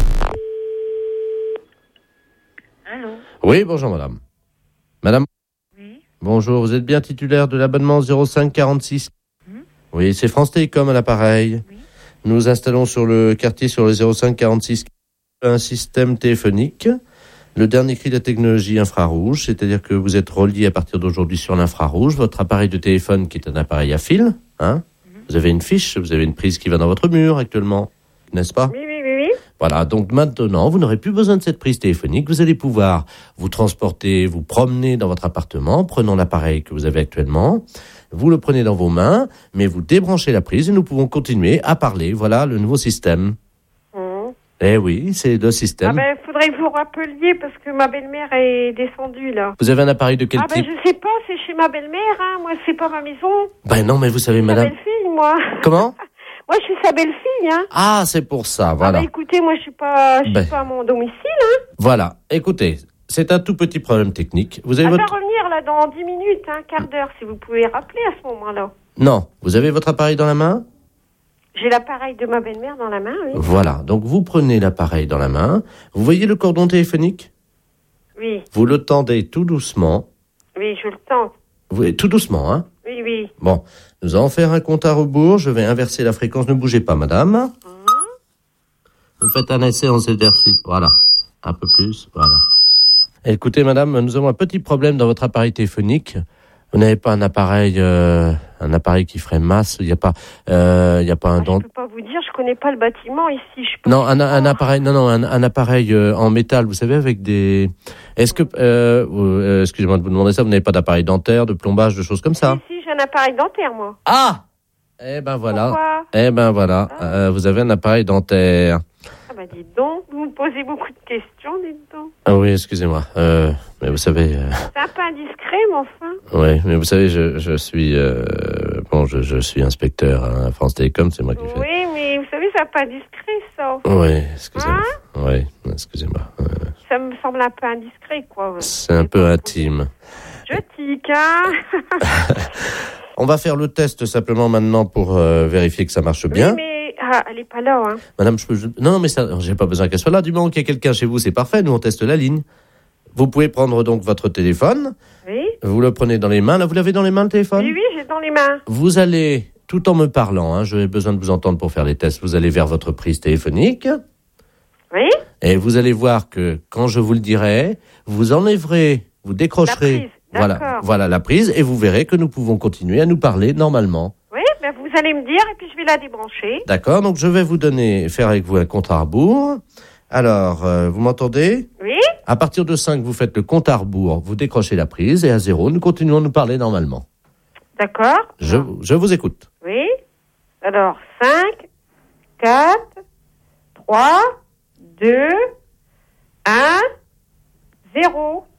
Allô? Oui, bonjour madame. Madame? Oui. Bonjour, vous êtes bien titulaire de l'abonnement 05 46? Oui, c'est France Télécom à l'appareil. Oui. Nous installons sur le quartier, sur le 05 46, un système téléphonique. Le dernier cri de la technologie infrarouge, c'est-à-dire que vous êtes relié à partir d'aujourd'hui sur l'infrarouge. Votre appareil de téléphone qui est un appareil à fil, hein? Vous avez une fiche, vous avez une prise qui va dans votre mur actuellement, n'est-ce pas? Oui. Voilà, donc maintenant, vous n'aurez plus besoin de cette prise téléphonique. Vous allez pouvoir vous transporter, vous promener dans votre appartement, prenant l'appareil que vous avez actuellement. Vous le prenez dans vos mains, mais vous débranchez la prise et nous pouvons continuer à parler. Voilà le nouveau système. Eh oui, c'est le système. Ah ben, faudrait que vous rappeliez parce que ma belle-mère est descendue, là. Vous avez un appareil de quel type? Je sais pas, c'est chez ma belle-mère, hein. Moi, c'est pas ma maison. Ben non, mais vous savez, madame... Sa belle-fille, moi. Comment? Moi, je suis sa belle-fille, hein. Ah, c'est pour ça, voilà. Ah ben, écoutez, moi, je suis pas à mon domicile, hein. Voilà, écoutez, c'est un tout petit problème technique. Vous avez va revenir, là, dans 10 minutes, un quart d'heure, si vous pouvez rappeler à ce moment-là. Non, vous avez votre appareil dans la main? J'ai l'appareil de ma belle-mère dans la main, oui. Voilà, donc vous prenez l'appareil dans la main. Vous voyez le cordon téléphonique? Oui. Vous le tendez tout doucement. Oui, je le tente. Tout doucement, hein? Oui. Bon, nous allons faire un compte à rebours. Je vais inverser la fréquence. Ne bougez pas, madame. Vous faites un essai en ZRC. Voilà. Un peu plus, voilà. Écoutez, madame, nous avons un petit problème dans votre appareil téléphonique. Vous n'avez pas un appareil qui ferait masse. Il n'y a pas un Je peux pas vous dire, je connais pas le bâtiment ici. Non, un appareil en métal. Vous savez, avec des. Est-ce que excusez-moi de vous demander ça. Vous n'avez pas d'appareil dentaire, de plombage, de choses comme ça? Si, j'ai un appareil dentaire, moi. Ah. Eh ben voilà. Pourquoi? Vous avez un appareil dentaire. Ah bah dites donc, vous me posez beaucoup de questions, dites donc. Ah oui, excusez-moi. Mais vous savez... C'est un peu indiscret, mais enfin. Oui, mais vous savez, je suis... je suis inspecteur à France Télécom, c'est moi qui fais... Oui, mais vous savez, c'est un peu indiscret, ça. Oui, excusez-moi. Hein? Oui, excusez-moi. Ça me semble un peu indiscret, quoi. C'est un peu intime. Je tique, hein. On va faire le test simplement maintenant pour vérifier que ça marche bien. Oui, mais elle est pas là, hein. Madame, non, mais ça, j'ai pas besoin qu'elle soit là. Du moment qu'il y a quelqu'un chez vous, c'est parfait. Nous, on teste la ligne. Vous pouvez prendre donc votre téléphone. Oui. Vous le prenez dans les mains. Là, vous l'avez dans les mains, le téléphone? Oui, j'ai dans les mains. Vous allez, tout en me parlant, hein, j'ai besoin de vous entendre pour faire les tests, vous allez vers votre prise téléphonique. Oui. Et vous allez voir que, quand je vous le dirai, vous enlèverez, vous décrocherez. Voilà la prise, et vous verrez que nous pouvons continuer à nous parler normalement. Oui, ben vous allez me dire, et puis je vais la débrancher. D'accord, donc je vais faire avec vous un compte à rebours. Alors, vous m'entendez? Oui. À partir de 5, vous faites le compte à rebours, vous décrochez la prise, et à 0, nous continuons à nous parler normalement. D'accord. Je vous écoute. Oui. Alors, 5, 4, 3, 2, 1, 0.